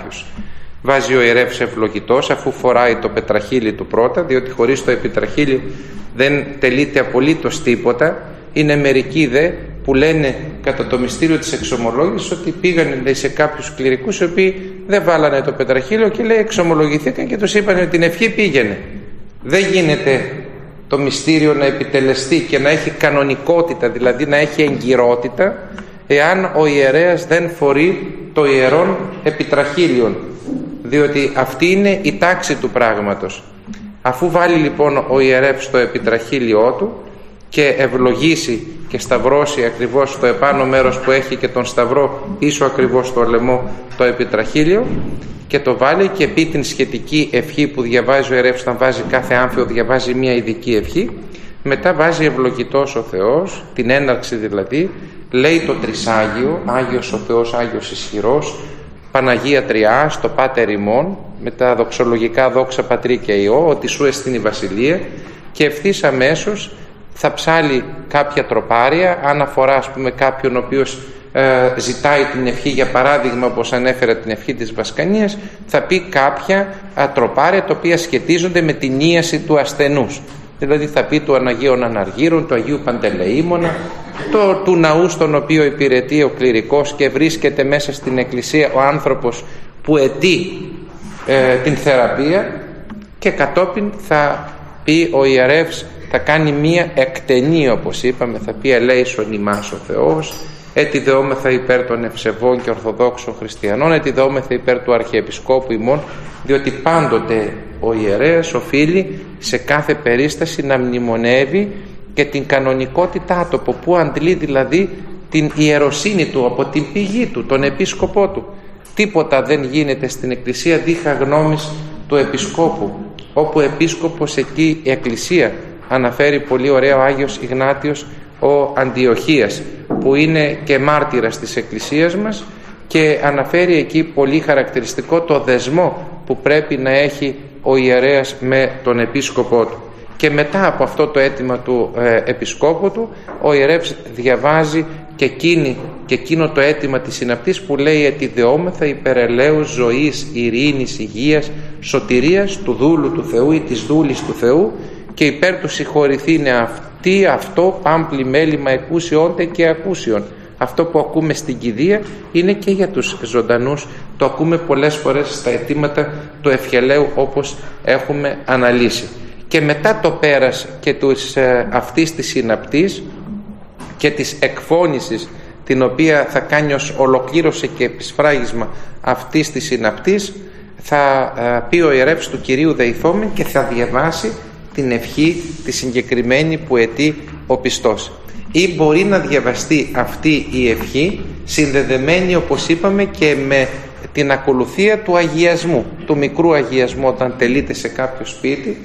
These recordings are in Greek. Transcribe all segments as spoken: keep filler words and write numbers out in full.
κάποιους. Βάζει ο ιερεύς ευλογητός αφού φοράει το πετραχύλι του πρώτα, διότι χωρίς το επιτραχύλι δεν τελείται απολύτως τίποτα. Είναι μερικοί δε που λένε κατά το μυστήριο της εξομολόγησης ότι πήγαν λέει, σε κάποιους κληρικούς οι οποίοι δεν βάλανε το πετραχύλιο και λέει εξομολογηθήκαν και τους είπαν ότι την ευχή πήγαινε. Δεν γίνεται το μυστήριο να επιτελεστεί και να έχει κανονικότητα, δηλαδή να έχει εγκυρότητα, εάν ο ιερέας δεν φορεί το ιερόν επιτραχύλιον, διότι αυτή είναι η τάξη του πράγματος. Αφού βάλει λοιπόν ο ιερεύς το επιτραχύλιό του και ευλογήσει και σταυρώσει ακριβώς στο επάνω μέρος που έχει και τον σταυρό πίσω ακριβώς στο λαιμό το επιτραχύλιο, και το βάλει και πει την σχετική ευχή που διαβάζει ο ιερεύς, όταν βάζει κάθε άμφιο διαβάζει μια ειδική ευχή, μετά βάζει ευλογητός ο Θεός, την έναρξη δηλαδή, λέει το τρισάγιο, Άγιος ο Θεός, Άγιος ισχυρός, Παναγία Τριάς, το Πάτερ ημών, με τα δοξολογικά δόξα Πατρί και Υιό, ότι σου εστίν η βασιλεία, και ευθύς αμέσως θα ψάλει κάποια τροπάρια, αν αφορά ας πούμε κάποιον ο οποίος ε, ζητάει την ευχή, για παράδειγμα όπως ανέφερα την ευχή της Βασκανίας, θα πει κάποια α, τροπάρια τα οποία σχετίζονται με την ίαση του ασθενούς. Δηλαδή θα πει του Αναγίων Αναργύρων, του Αγίου Παντελεήμονα, το, του ναού στον οποίο υπηρετεί ο κληρικός και βρίσκεται μέσα στην εκκλησία ο άνθρωπος που αιτεί ε, την θεραπεία, και κατόπιν θα πει ο ιερεύς, θα κάνει μία εκτενή όπως είπαμε, θα πει ελέησον ημάς ο Θεός, ετιδεόμεθα υπέρ των ευσεβών και ορθοδόξων χριστιανών, ετιδεόμεθα υπέρ του Αρχιεπισκόπου ημών, διότι πάντοτε ο ιερέας οφείλει σε κάθε περίσταση να μνημονεύει και την κανονικότητά του, από που αντλεί δηλαδή την ιεροσύνη του, από την πηγή του, τον επίσκοπό του. Τίποτα δεν γίνεται στην Εκκλησία δίχα γνώμης του Επισκόπου. Όπου επίσκοπος εκεί η Εκκλησία, αναφέρει πολύ ωραία ο Άγιος Ιγνάτιος ο Αντιοχίας, που είναι και μάρτυρας της Εκκλησίας μας, και αναφέρει εκεί πολύ χαρακτηριστικό το δεσμό που πρέπει να έχει ο ιερέας με τον επίσκοπό του. Και μετά από αυτό το αίτημα του ε, επισκόπου του, ο ιερεύς διαβάζει και, εκείνη, και εκείνο το αίτημα της συναπτής που λέει «Ετιδεόμεθα υπερελαίους ζωής, ειρήνης, υγείας, σωτηρίας του δούλου του Θεού ή της δούλης του Θεού, και υπέρ του συγχωρηθήνε αυτή, αυτό πάμπλη μέλημα εκούσιόντε και ακούσιον». Αυτό που ακούμε στην κηδεία είναι και για τους ζωντανούς. Το ακούμε πολλές φορές στα αιτήματα του ευχελαίου όπως έχουμε αναλύσει. Και μετά το πέρας και τους, ε, αυτής της συναπτής και της εκφώνησης, την οποία θα κάνει ως ολοκλήρωση και επισφράγισμα αυτής της συναπτής, θα ε, πει ο ιερεύς του Κυρίου δεηθόμεν και θα διαβάσει την ευχή τη συγκεκριμένη που αιτεί ο πιστός. Ή μπορεί να διαβαστεί αυτή η ευχή συνδεδεμένη, όπως είπαμε, και με την ακολουθία του αγιασμού, του μικρού αγιασμού. Όταν τελείται σε κάποιο σπίτι,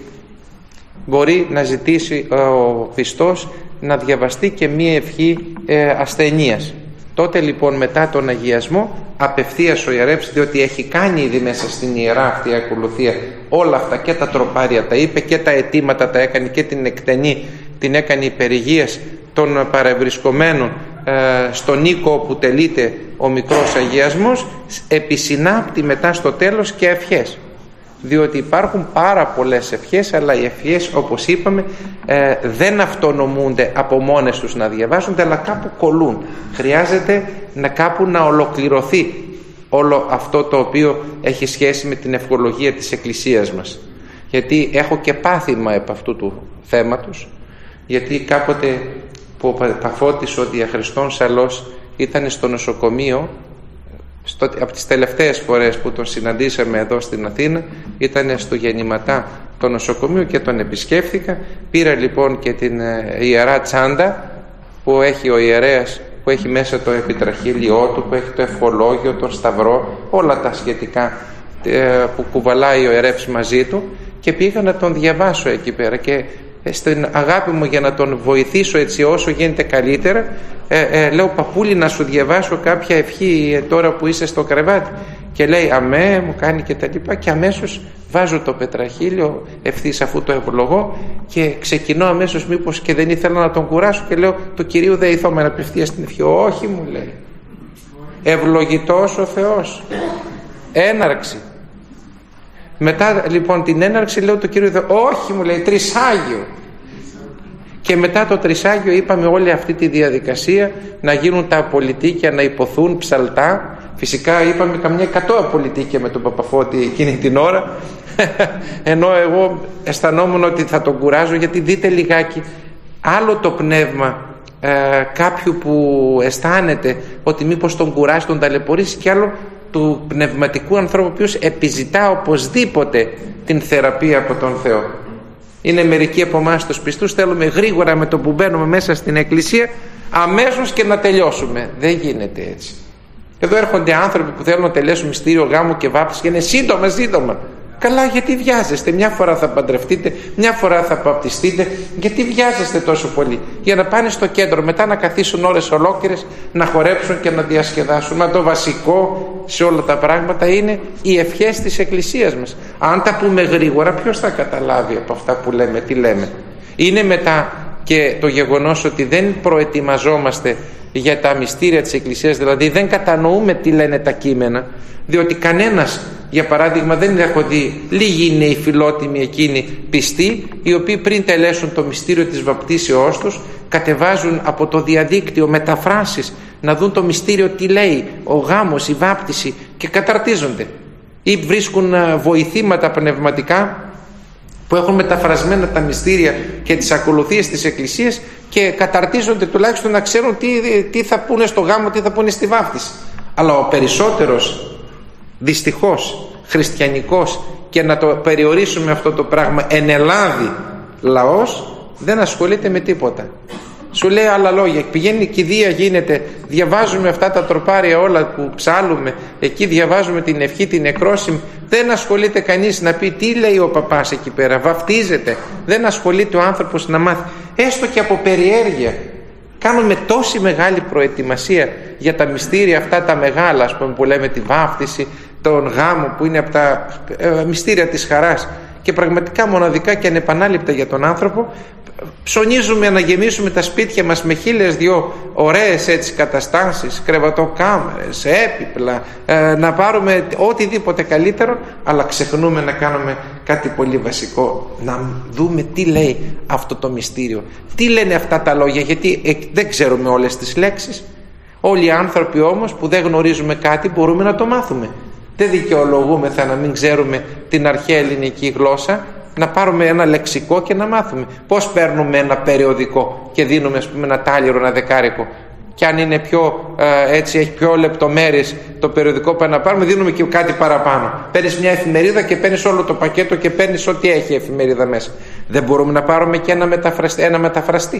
μπορεί να ζητήσει ο πιστός να διαβαστεί και μία ευχή ε, ασθενείας. Τότε λοιπόν μετά τον αγιασμό απευθείας ο ιερεύς, διότι έχει κάνει ήδη μέσα στην ιερά αυτή η ακολουθία όλα αυτά, και τα τροπάρια τα είπε και τα αιτήματα τα έκανε και την εκτενή την έκανε υπερηγίας των παρευρισκομένων ε, στον οίκο όπου τελείται ο μικρός αγιασμός, επισυνάπτει μετά στο τέλος και ευχές, διότι υπάρχουν πάρα πολλές ευχές, αλλά οι ευχές όπως είπαμε ε, δεν αυτονομούνται από μόνες τους να διαβάζονται, αλλά κάπου κολλούν. Χρειάζεται να κάπου να ολοκληρωθεί όλο αυτό το οποίο έχει σχέση με την ευχολογία της Εκκλησίας μας. Γιατί έχω και πάθημα επ' αυτού του θέματος, γιατί κάποτε που ο Παφώτης ο Διαχριστών Σαλός ήταν στο νοσοκομείο, στο, από τις τελευταίες φορές που τον συναντήσαμε εδώ στην Αθήνα, ήταν στο γεννηματά το νοσοκομείο και τον επισκέφθηκα. Πήρα λοιπόν και την ε, ιερά τσάντα που έχει ο ιερέας, που έχει μέσα το επιτραχύλιό του, που έχει το ευχολόγιο, τον σταυρό, όλα τα σχετικά ε, που κουβαλάει ο ιερεύς μαζί του, και πήγα να τον διαβάσω εκεί πέρα, και στην αγάπη μου για να τον βοηθήσω έτσι όσο γίνεται καλύτερα, ε, ε, λέω παππούλη να σου διαβάσω κάποια ευχή ε, τώρα που είσαι στο κρεβάτι, και λέει αμέ, μου κάνει και τα λοιπά, και αμέσως βάζω το πετραχύλιο ευθύς αφού το ευλογώ και ξεκινώ αμέσως, μήπως και δεν ήθελα να τον κουράσω, και λέω του Κυρίου δεηθόμεν απευθείας στην ευχή. Όχι, μου λέει, ευλογητός ο Θεός, έναρξη. Μετά λοιπόν την έναρξη λέω το Κύριο, όχι μου λέει, τρισάγιο. Και μετά το τρισάγιο είπαμε όλη αυτή τη διαδικασία να γίνουν τα απολυτίκια, να υποθούν ψαλτά. Φυσικά είπαμε καμιά εκατό απολυτίκια με τον Παπαφώτη εκείνη την ώρα, ενώ εγώ αισθανόμουν ότι θα τον κουράζω, γιατί δείτε λιγάκι άλλο το πνεύμα ε, κάποιου που αισθάνεται ότι μήπως τον κουράσει, τον ταλαιπωρήσει, και άλλο του πνευματικού ανθρώπου ο οποίος επιζητά οπωσδήποτε την θεραπεία από τον Θεό. Είναι μερικοί από εμάς τους πιστούς θέλουμε γρήγορα με το που μπαίνουμε μέσα στην εκκλησία αμέσως και να τελειώσουμε. Δεν γίνεται έτσι. Εδώ έρχονται άνθρωποι που θέλουν να τελειώσουν μυστήριο γάμου και βάπτιση και είναι σύντομα σύντομα. Καλά, γιατί βιάζεστε? Μια φορά θα παντρευτείτε, μια φορά θα βαπτιστείτε. Γιατί βιάζεστε τόσο πολύ? Για να πάνε στο κέντρο, μετά να καθίσουν ώρες ολόκληρες, να χορέψουν και να διασκεδάσουν. Μα το βασικό σε όλα τα πράγματα είναι οι ευχές της Εκκλησίας μας. Αν τα πούμε γρήγορα, ποιος θα καταλάβει από αυτά που λέμε, τι λέμε? Είναι μετά και το γεγονός ότι δεν προετοιμαζόμαστε για τα μυστήρια της Εκκλησίας, δηλαδή δεν κατανοούμε τι λένε τα κείμενα, διότι κανένας, για παράδειγμα, δεν έχω δει, λίγοι είναι οι φιλότιμοι εκείνοι πιστοί, οι οποίοι πριν τελέσουν το μυστήριο της βαπτίσεώς τους κατεβάζουν από το διαδίκτυο μεταφράσεις να δουν το μυστήριο τι λέει ο γάμος, η βάπτιση, και καταρτίζονται, ή βρίσκουν βοηθήματα πνευματικά που έχουν μεταφρασμένα τα μυστήρια και τις ακολουθίες της Εκκλησίας και καταρτίζονται τουλάχιστον να ξέρουν τι, τι θα πούνε στο γάμο, τι θα πούνε στη βάπτιση. Αλλά ο περισσότερος δυστυχώς χριστιανικός, και να το περιορίσουμε αυτό το πράγμα, εν Ελλάδη λαός, δεν ασχολείται με τίποτα. Σου λέει άλλα λόγια, πηγαίνει κηδεία, γίνεται, διαβάζουμε αυτά τα τροπάρια όλα που ψάλουμε, εκεί διαβάζουμε την ευχή, την νεκρόσιμη, δεν ασχολείται κανείς να πει τι λέει ο παπάς εκεί πέρα, βαφτίζεται, δεν ασχολείται ο άνθρωπος να μάθει, έστω και από περιέργεια. Κάνουμε τόση μεγάλη προετοιμασία για τα μυστήρια αυτά τα μεγάλα, ας πούμε, που λέμε τη βάφτιση, τον γάμο, που είναι από τα ε, μυστήρια της χαράς και πραγματικά μοναδικά και ανεπανάληπτα για τον άνθρωπο. Ψωνίζουμε να γεμίσουμε τα σπίτια μας με χίλιες δυο ωραίες έτσι καταστάσεις, κρεβατοκάμερες, έπιπλα, ε, να πάρουμε οτιδήποτε καλύτερο, αλλά ξεχνούμε να κάνουμε κάτι πολύ βασικό, να δούμε τι λέει αυτό το μυστήριο, τι λένε αυτά τα λόγια, γιατί ε, δεν ξέρουμε όλες τις λέξεις. Όλοι οι άνθρωποι όμως που δεν γνωρίζουμε κάτι μπορούμε να το μάθουμε. Δεν δικαιολογούμεθα να μην ξέρουμε την αρχαία ελληνική γλώσσα, να πάρουμε ένα λεξικό και να μάθουμε. Πώς παίρνουμε ένα περιοδικό και δίνουμε, ας πούμε, ένα τάλιρο, ένα δεκάρικο, και αν είναι πιο, ε, έτσι έχει πιο λεπτομέρειες το περιοδικό που να πάρουμε, δίνουμε και κάτι παραπάνω. Παίρνεις μια εφημερίδα και παίρνεις όλο το πακέτο και παίρνεις ό,τι έχει η εφημερίδα μέσα. Δεν μπορούμε να πάρουμε και ένα μεταφραστή, ένα μεταφραστή,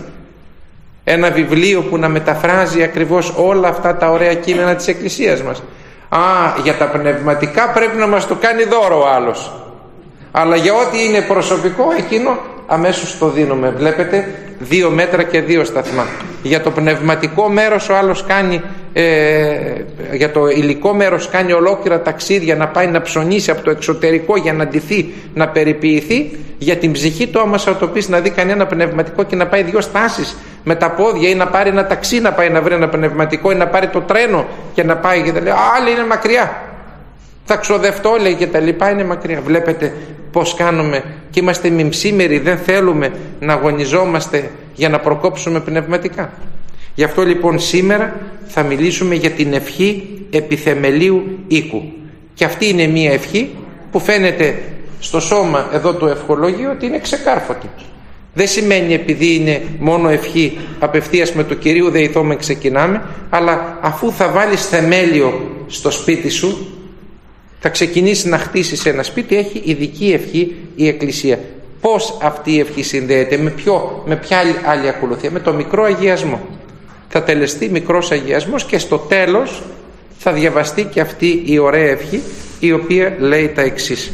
ένα βιβλίο που να μεταφράζει ακριβώς όλα αυτά τα ωραία κείμενα της Εκκλησίας μας? Α, για τα πνευματικά πρέπει να μας το κάνει δώρο ο άλλος, αλλά για ό,τι είναι προσωπικό εκείνο αμέσως το δίνουμε. Βλέπετε, δύο μέτρα και δύο σταθμά. Για το πνευματικό μέρος ο άλλος κάνει, ε, για το υλικό μέρος κάνει ολόκληρα ταξίδια να πάει να ψωνίσει από το εξωτερικό για να ντυθεί, να περιποιηθεί. Για την ψυχή του, άμα το πεις να δει κανένα πνευματικό και να πάει δύο στάσεις με τα πόδια, ή να πάρει ένα ταξί να πάει να βρει ένα πνευματικό, ή να πάρει το τρένο και να πάει και τα λέει, άλλοι είναι μακριά, θα ξοδευτώ λέει και τα λοιπά, είναι μακριά. Βλέπετε πως κάνουμε και είμαστε μιμψήμεροι, δεν θέλουμε να αγωνιζόμαστε για να προκόψουμε πνευματικά. Γι' αυτό λοιπόν σήμερα θα μιλήσουμε για την ευχή επιθεμελίου οίκου, και αυτή είναι μια ευχή που φαίνεται στο σώμα εδώ το ευχολόγιο ότι είναι ξεκάρφωτη. Δεν σημαίνει επειδή είναι μόνο ευχή απευθείας με το Κυρίου δεηθώμεν ξεκινάμε, αλλά αφού θα βάλεις θεμέλιο στο σπίτι σου, θα ξεκινήσει να χτίσεις ένα σπίτι, έχει ειδική ευχή η Εκκλησία. Πώς αυτή η ευχή συνδέεται, με, ποιο, με ποια άλλη ακολουθία? Με το μικρό αγιασμό. Θα τελεστεί μικρός αγιασμός και στο τέλος θα διαβαστεί και αυτή η ωραία ευχή, η οποία λέει τα εξής.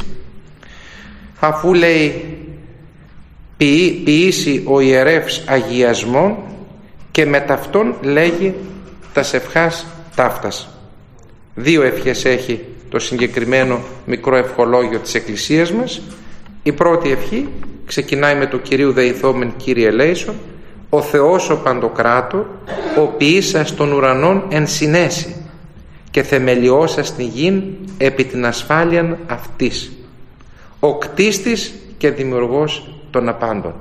Αφού λέει ποιή, ποιήσει ο ιερεύς αγιασμόν, και με ταυτόν λέγει τας ευχάς ταύτας. Δύο ευχές έχει το συγκεκριμένο μικρό ευχολόγιο της Εκκλησίας μας. Η πρώτη ευχή ξεκινάει με το Κυρίου δεηθόμεν Κύριε ελέησον, ο Θεός ο Παντοκράτο, ο ποιήσας των ουρανών εν συνέσει, και θεμελιώσας την γην επί την ασφάλειαν αυτής. Ο κτίστης και δημιουργός των απάντων.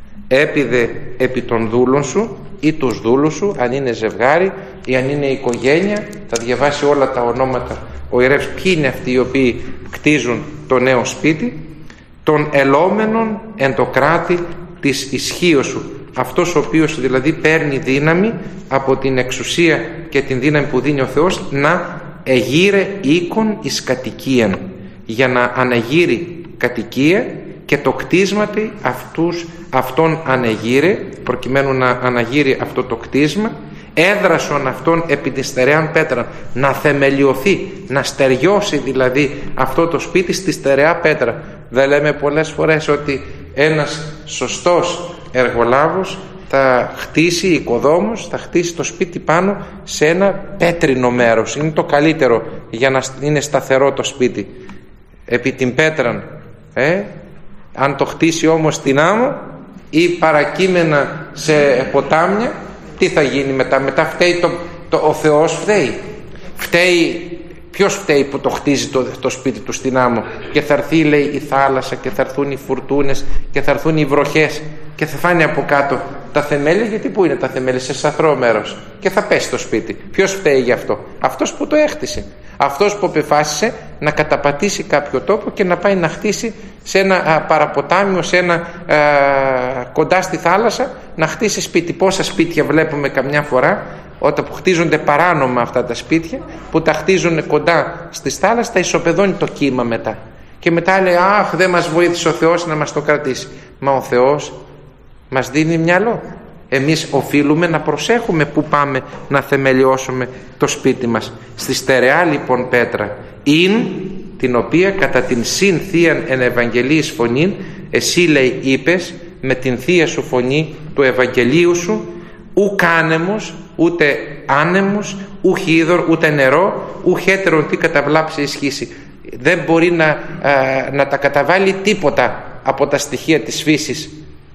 Έπιδε επί των δούλων σου ή τους δούλους σου, αν είναι ζευγάρι ή αν είναι οικογένεια, θα διαβάσει όλα τα ονόματα ο ιερεύς ποιοι είναι αυτοί οι οποίοι κτίζουν το νέο σπίτι, των ελόμενων εν το κράτη της ισχύως σου, αυτός ο οποίος δηλαδή παίρνει δύναμη από την εξουσία και την δύναμη που δίνει ο Θεός να εγείρε οίκον εις κατοικίαν, για να αναγείρει κατοικία και το κτίσματι αυτούς, αυτόν ανεγείρε, προκειμένου να αναγείρει αυτό το κτίσμα, έδρασον αυτόν επί τη στερεάν πέτρα, να θεμελιωθεί, να στεριώσει δηλαδή αυτό το σπίτι στη στερεά πέτρα. Δεν λέμε πολλές φορές ότι ένας σωστός εργολάβος θα χτίσει, οικοδόμος θα χτίσει το σπίτι πάνω σε ένα πέτρινο μέρος, είναι το καλύτερο για να είναι σταθερό το σπίτι επί την πέτραν. ε? Αν το χτίσει όμως στην άμμο ή παρακείμενα σε ποτάμια, τι θα γίνει μετά? Μετά φταίει το, το, ο Θεός φταίει. φταίει Ποιος φταίει που το χτίζει το, το σπίτι του στην άμμο και θα έρθει, λέει, η θάλασσα και θα έρθουν οι φουρτούνες και θα έρθουν οι βροχές και θα φάνε από κάτω τα θεμέλια? Γιατί πού είναι τα θεμέλια? Σε σαθρό μέρος και θα πέσει το σπίτι. Ποιος φταίει γι' αυτό? Αυτός που το έχτισε, αυτός που αποφάσισε να καταπατήσει κάποιο τόπο και να πάει να χτίσει σε ένα α, παραποτάμιο, σε ένα α, κοντά στη θάλασσα, να χτίσει σπίτι. Πόσα σπίτια βλέπουμε καμιά φορά όταν που χτίζονται παράνομα αυτά τα σπίτια, που τα χτίζουν κοντά στις θάλασσες, τα ισοπεδώνει το κύμα μετά και μετά λέει αχ, δεν μας βοήθησε ο Θεός να μας το κρατήσει. Μα ο Θεός μας δίνει μυαλό. Εμείς οφείλουμε να προσέχουμε που πάμε να θεμελιώσουμε το σπίτι μας. Στη στερεά λοιπόν πέτρα ειν, την οποία κατά την συν θείαν εν Ευαγγελίης φωνήν, εσύ, λέει, είπες με την θεία σου φωνή του Ευαγγελίου σου, ουκ άνεμος, ούτε άνεμος, ουκ είδωρ, ούτε νερό, ουκ έτερον τι καταβλάψει ισχύσει. Δεν μπορεί να, α, να τα καταβάλει τίποτα από τα στοιχεία της φύσης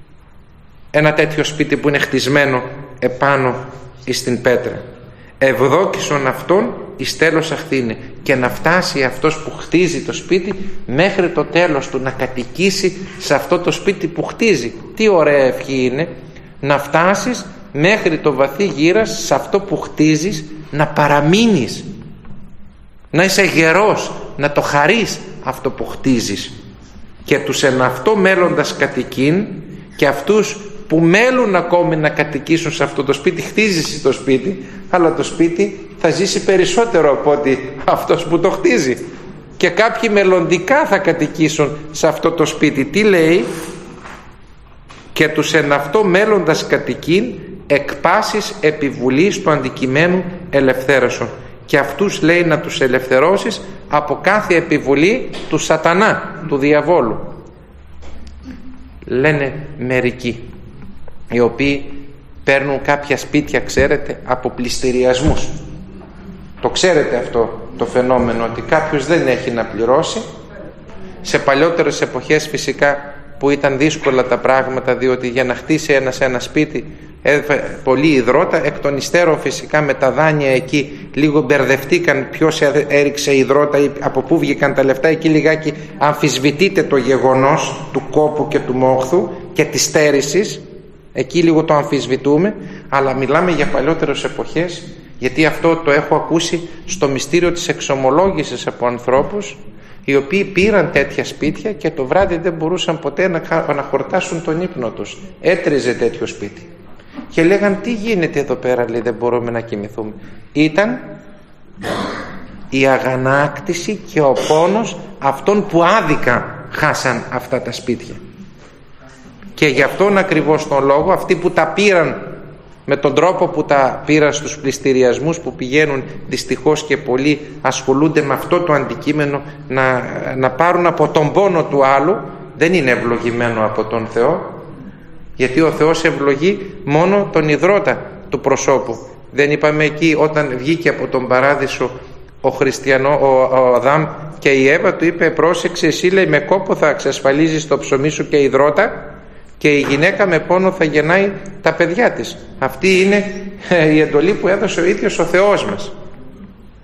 ένα τέτοιο σπίτι που είναι χτισμένο επάνω στην πέτρα. Ευδόκησον αυτόν εις τέλος αχθήνε, και να φτάσει αυτός που χτίζει το σπίτι μέχρι το τέλος του, να κατοικήσει σε αυτό το σπίτι που χτίζει. Τι ωραία ευχή είναι να φτάσεις μέχρι το βαθύ γύρας σε αυτό που χτίζεις, να παραμείνεις, να είσαι γερός, να το χαρείς αυτό που χτίζεις, και τους εν αυτό μέλλοντας κατοικήν, και αυτούς που μέλουν ακόμη να κατοικήσουν σε αυτό το σπίτι. Χτίζεις το σπίτι, αλλά το σπίτι θα ζήσει περισσότερο από ότι αυτός που το χτίζει, και κάποιοι μελλοντικά θα κατοικήσουν σε αυτό το σπίτι. Τι λέει? Και τους εν αυτό μέλλοντας κατοικήν εκ πάσης επιβουλής του αντικειμένου ελευθέρωσον, και αυτούς, λέει, να τους ελευθερώσεις από κάθε επιβουλή του σατανά, του διαβόλου. Λένε μερικοί οι οποίοι παίρνουν κάποια σπίτια, ξέρετε, από πληστηριασμούς. Το ξέρετε αυτό το φαινόμενο, ότι κάποιος δεν έχει να πληρώσει. Σε παλιότερες εποχές φυσικά που ήταν δύσκολα τα πράγματα, διότι για να χτίσει ένας ένα σπίτι έδωσε πολύ υδρότα, εκ των υστέρων φυσικά με τα δάνεια εκεί λίγο μπερδευτήκαν ποιος έριξε υδρότα ή από πού βγήκαν τα λεφτά. Εκεί λιγάκι αμφισβητείται το γεγονός του κόπου και του μόχθου και της στέρησης, εκεί λίγο το αμφισβητούμε, αλλά μιλάμε για παλιότερες εποχές, γιατί αυτό το έχω ακούσει στο μυστήριο της εξομολόγησης από ανθρώπους οι οποίοι πήραν τέτοια σπίτια και το βράδυ δεν μπορούσαν ποτέ να, να χορτάσουν τον ύπνο τους. Έτριζε τέτοιο σπίτι και λέγαν τι γίνεται εδώ πέρα, λέει, δεν μπορούμε να κοιμηθούμε. Ήταν η αγανάκτηση και ο πόνος αυτών που άδικα χάσαν αυτά τα σπίτια, και γι' αυτόν ακριβώς τον λόγο αυτοί που τα πήραν με τον τρόπο που τα πήραν στους πληστηριασμούς, που πηγαίνουν δυστυχώς και πολλοί ασχολούνται με αυτό το αντικείμενο, να, να πάρουν από τον πόνο του άλλου, δεν είναι ευλογημένο από τον Θεό, γιατί ο Θεός ευλογεί μόνο τον ιδρώτα του προσώπου. Δεν είπαμε εκεί όταν βγήκε από τον παράδεισο ο Χριστιανό, ο, ο Αδάμ και η Εύα, του είπε πρόσεξε εσύ, λέει, με κόπο θα εξασφαλίζεις το ψωμί σου και υδρότα, και η γυναίκα με πόνο θα γεννάει τα παιδιά της. Αυτή είναι η εντολή που έδωσε ο ίδιος ο Θεός μας.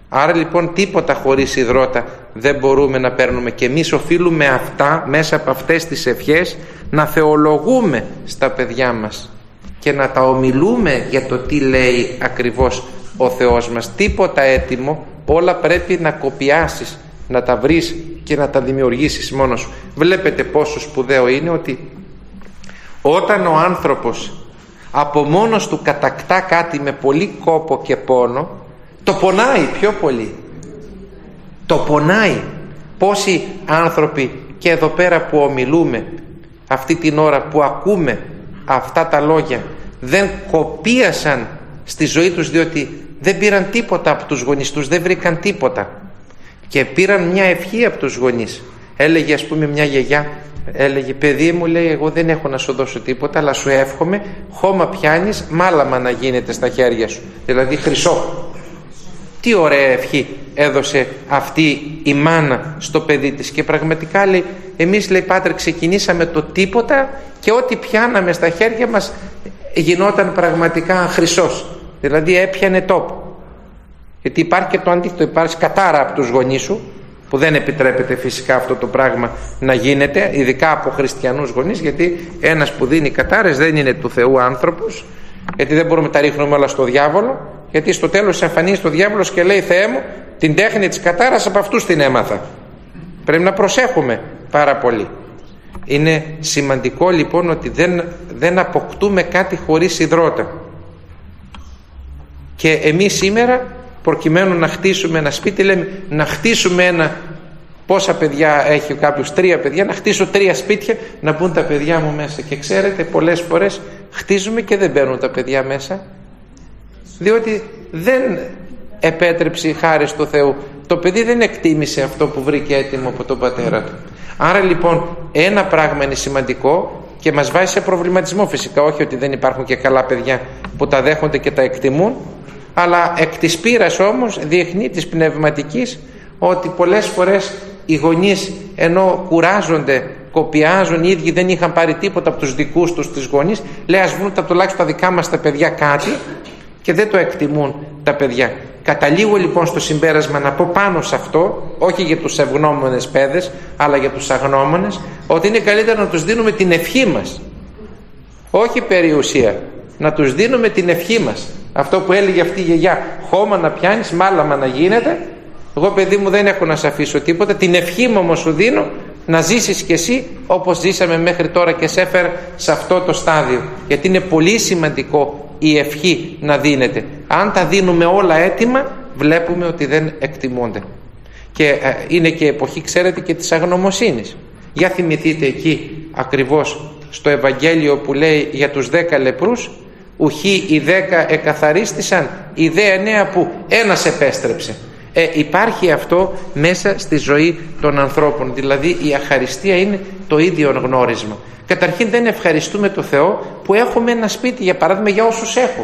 Άρα λοιπόν τίποτα χωρίς υδρότα δεν μπορούμε να παίρνουμε, και εμείς οφείλουμε αυτά, μέσα από αυτές τις ευχές, να θεολογούμε στα παιδιά μας και να τα ομιλούμε για το τι λέει ακριβώς ο Θεός μας. Τίποτα έτοιμο, όλα πρέπει να κοπιάσεις, να τα βρεις και να τα δημιουργήσεις μόνος σου. Βλέπετε πόσο σπουδαίο είναι ότι όταν ο άνθρωπος από μόνος του κατακτά κάτι με πολύ κόπο και πόνο, το πονάει πιο πολύ. Το πονάει. Πόσοι άνθρωποι και εδώ πέρα που ομιλούμε αυτή την ώρα, που ακούμε αυτά τα λόγια, δεν κοπίασαν στη ζωή τους, διότι δεν πήραν τίποτα από τους γονείς τους, δεν βρήκαν τίποτα και πήραν μια ευχή από τους γονείς. Έλεγε ας πούμε μια γιαγιά, έλεγε παιδί μου, λέει, εγώ δεν έχω να σου δώσω τίποτα, αλλά σου εύχομαι χώμα πιάνεις, μάλαμα να γίνεται στα χέρια σου, δηλαδή χρυσό. Τι ωραία ευχή έδωσε αυτή η μάνα στο παιδί της. Και πραγματικά λέει, εμείς, λέει, Πάτερ, ξεκινήσαμε το τίποτα και ό,τι πιάναμε στα χέρια μας γινόταν πραγματικά χρυσός, δηλαδή έπιανε τόπο. Γιατί υπάρχει και το αντίθετο, υπάρχει κατάρα από τους γονείς σου, που δεν επιτρέπεται φυσικά αυτό το πράγμα να γίνεται, ειδικά από χριστιανούς γονείς, γιατί ένας που δίνει κατάρες δεν είναι του Θεού άνθρωπος, γιατί δεν μπορούμε να τα ρίχνουμε όλα στο διάβολο, γιατί στο τέλος εμφανίζεται ο διάβολος και λέει, Θεέ μου, την τέχνη της κατάρας από αυτούς την έμαθα. Πρέπει να προσέχουμε πάρα πολύ. Είναι σημαντικό λοιπόν ότι δεν, δεν αποκτούμε κάτι χωρίς υδρότα. Και εμείς σήμερα, προκειμένου να χτίσουμε ένα σπίτι, λέμε να χτίσουμε ένα, πόσα παιδιά έχει κάποιος, τρία παιδιά, να χτίσω τρία σπίτια, να μπουν τα παιδιά μου μέσα. Και ξέρετε, πολλές φορές χτίζουμε και δεν μπαίνουν τα παιδιά μέσα, διότι δεν επέτρεψε η χάρη του Θεού. Το παιδί δεν εκτίμησε αυτό που βρήκε έτοιμο από τον πατέρα του. Άρα λοιπόν ένα πράγμα είναι σημαντικό και μας βάζει σε προβληματισμό, φυσικά, όχι ότι δεν υπάρχουν και καλά παιδιά που τα δέχονται και τα εκτιμούν, αλλά εκ της πείρας όμως διεθνή της πνευματικής, ότι πολλές φορές οι γονείς, ενώ κουράζονται, κοπιάζουν, οι ίδιοι δεν είχαν πάρει τίποτα από τους δικούς τους τις γονείς, λέει ας βρουν τα τουλάχιστον τα δικά μας τα παιδιά κάτι, και δεν το εκτιμούν τα παιδιά. Καταλήγω λοιπόν στο συμπέρασμα να πω πάνω σε αυτό, όχι για τους ευγνώμονες παιδες, αλλά για τους αγνώμονες, ότι είναι καλύτερο να τους δίνουμε την ευχή μας, όχι περιουσία, να τους δίνουμε την ευχή μας. Αυτό που έλεγε αυτή η γιαγιά, χώμα να πιάνεις, μάλαμα να γίνεται. Εγώ, παιδί μου, δεν έχω να σε αφήσω τίποτα, την ευχή μου όμως σου δίνω, να ζήσεις κι εσύ όπως ζήσαμε μέχρι τώρα και σε έφερα σε αυτό το στάδιο, γιατί είναι πολύ σημαντικό η ευχή να δίνεται. Αν τα δίνουμε όλα έτοιμα, βλέπουμε ότι δεν εκτιμούνται. Και ε, είναι και εποχή, ξέρετε, και της αγνωμοσύνης. Για θυμηθείτε εκεί ακριβώς στο Ευαγγέλιο που λέει για τους δέκα λεπρούς, ουχή οι δέκα εκαθαρίστησαν, οι δε εννέα που ένας επέστρεψε. Ε, υπάρχει αυτό μέσα στη ζωή των ανθρώπων, δηλαδή η αχαριστία είναι το ίδιο γνώρισμα. Καταρχήν δεν ευχαριστούμε το Θεό που έχουμε ένα σπίτι, για παράδειγμα, για όσους έχουν.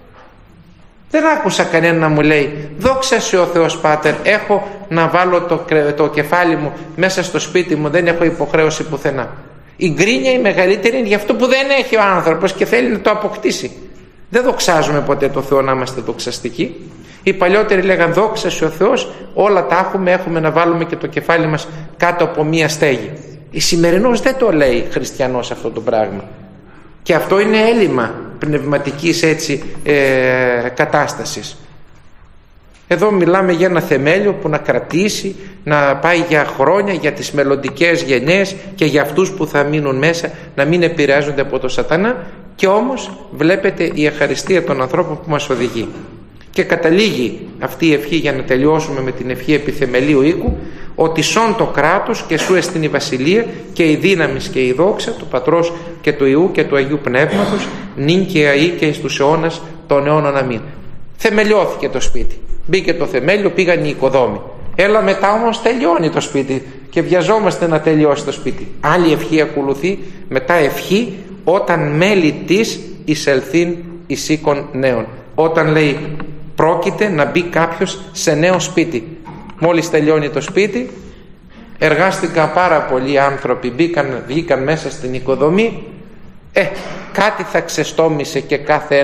Δεν άκουσα κανένα να μου λέει δόξα σε ο Θεός Πάτερ, έχω να βάλω το, το κεφάλι μου μέσα στο σπίτι μου, δεν έχω υποχρέωση πουθενά. Η γκρίνια η μεγαλύτερη είναι για αυτό που δεν έχει ο άνθρωπος και θέλει να το αποκτήσει. Δεν δοξάζουμε ποτέ το Θεό να είμαστε δοξαστικοί. Οι παλιότεροι λέγαν δόξα σε ο Θεός, όλα τα έχουμε, έχουμε να βάλουμε και το κεφάλι μας κάτω από μία στέγη. Η σημερινός δεν το λέει χριστιανός αυτό το πράγμα. Και αυτό είναι έλλειμμα πνευματικής έτσι ε, κατάστασης. Εδώ μιλάμε για ένα θεμέλιο που να κρατήσει, να πάει για χρόνια, για τις μελλοντικές γενναίες και για αυτούς που θα μείνουν μέσα, να μην επηρεάζονται από το σατανά. Και όμως βλέπετε η ευχαριστία των ανθρώπων που μας οδηγεί. Και καταλήγει αυτή η ευχή, για να τελειώσουμε με την ευχή επιθεμελίου οίκου, ότι σών το κράτος και σου εστιν η βασιλεία και η δύναμις και η δόξα του Πατρός και του Υιού και του Αγίου Πνεύματος νυν και αεί και εις τους αιώνας των αιώνων αμήν. Θεμελιώθηκε το σπίτι, μπήκε το θεμέλιο, πήγαν οι οικοδόμοι. Έλα μετά όμως τελειώνει το σπίτι και βιαζόμαστε να τελειώσει το σπίτι. Άλλη ευχή ακολουθεί μετά, ευχή όταν μέλη της εισελθήν εις οίκων νέων. Όταν λέει πρόκειται να μπει κάποιος σε νέο σπίτι. Μόλις τελειώνει το σπίτι, εργάστηκαν πάρα πολλοί άνθρωποι, μπήκαν, βγήκαν μέσα στην οικοδομή, ε, κάτι θα ξεστόμησε και κάθε ένας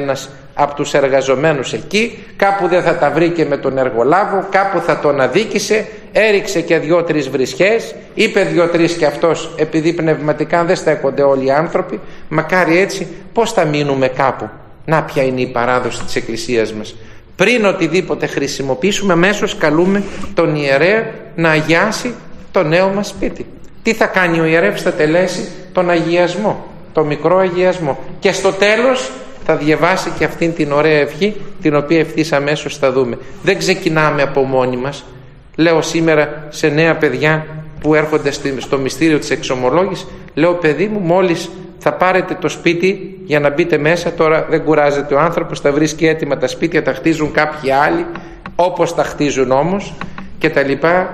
από τους εργαζομένους εκεί, κάπου δεν θα τα βρήκε με τον εργολάβο, κάπου θα τον αδίκησε, έριξε και δυο-τρεις βρισχές, είπε δυο-τρεις και αυτός, επειδή πνευματικά δεν στέκονται όλοι οι άνθρωποι, μακάρι έτσι, πώς θα μείνουμε κάπου. Να ποια είναι η παράδοση της Εκκλησίας μας. Πριν οτιδήποτε χρησιμοποιήσουμε, αμέσως καλούμε τον ιερέα να αγιάσει το νέο μας σπίτι. Τι θα κάνει ο ιερεύς? Θα τελέσει τον αγιασμό, το μικρό αγιασμό, και στο τέλος θα διαβάσει και αυτήν την ωραία ευχή, την οποία ευθύς αμέσως θα δούμε. Δεν ξεκινάμε από μόνοι μας. Λέω σήμερα σε νέα παιδιά που έρχονται στο μυστήριο της εξομολόγησης, λέω, παιδί μου, μόλις θα πάρετε το σπίτι για να μπείτε μέσα, τώρα δεν κουράζεται ο άνθρωπος, θα βρίσκει έτοιμα τα σπίτια, τα χτίζουν κάποιοι άλλοι όπως τα χτίζουν όμως και τα λοιπά,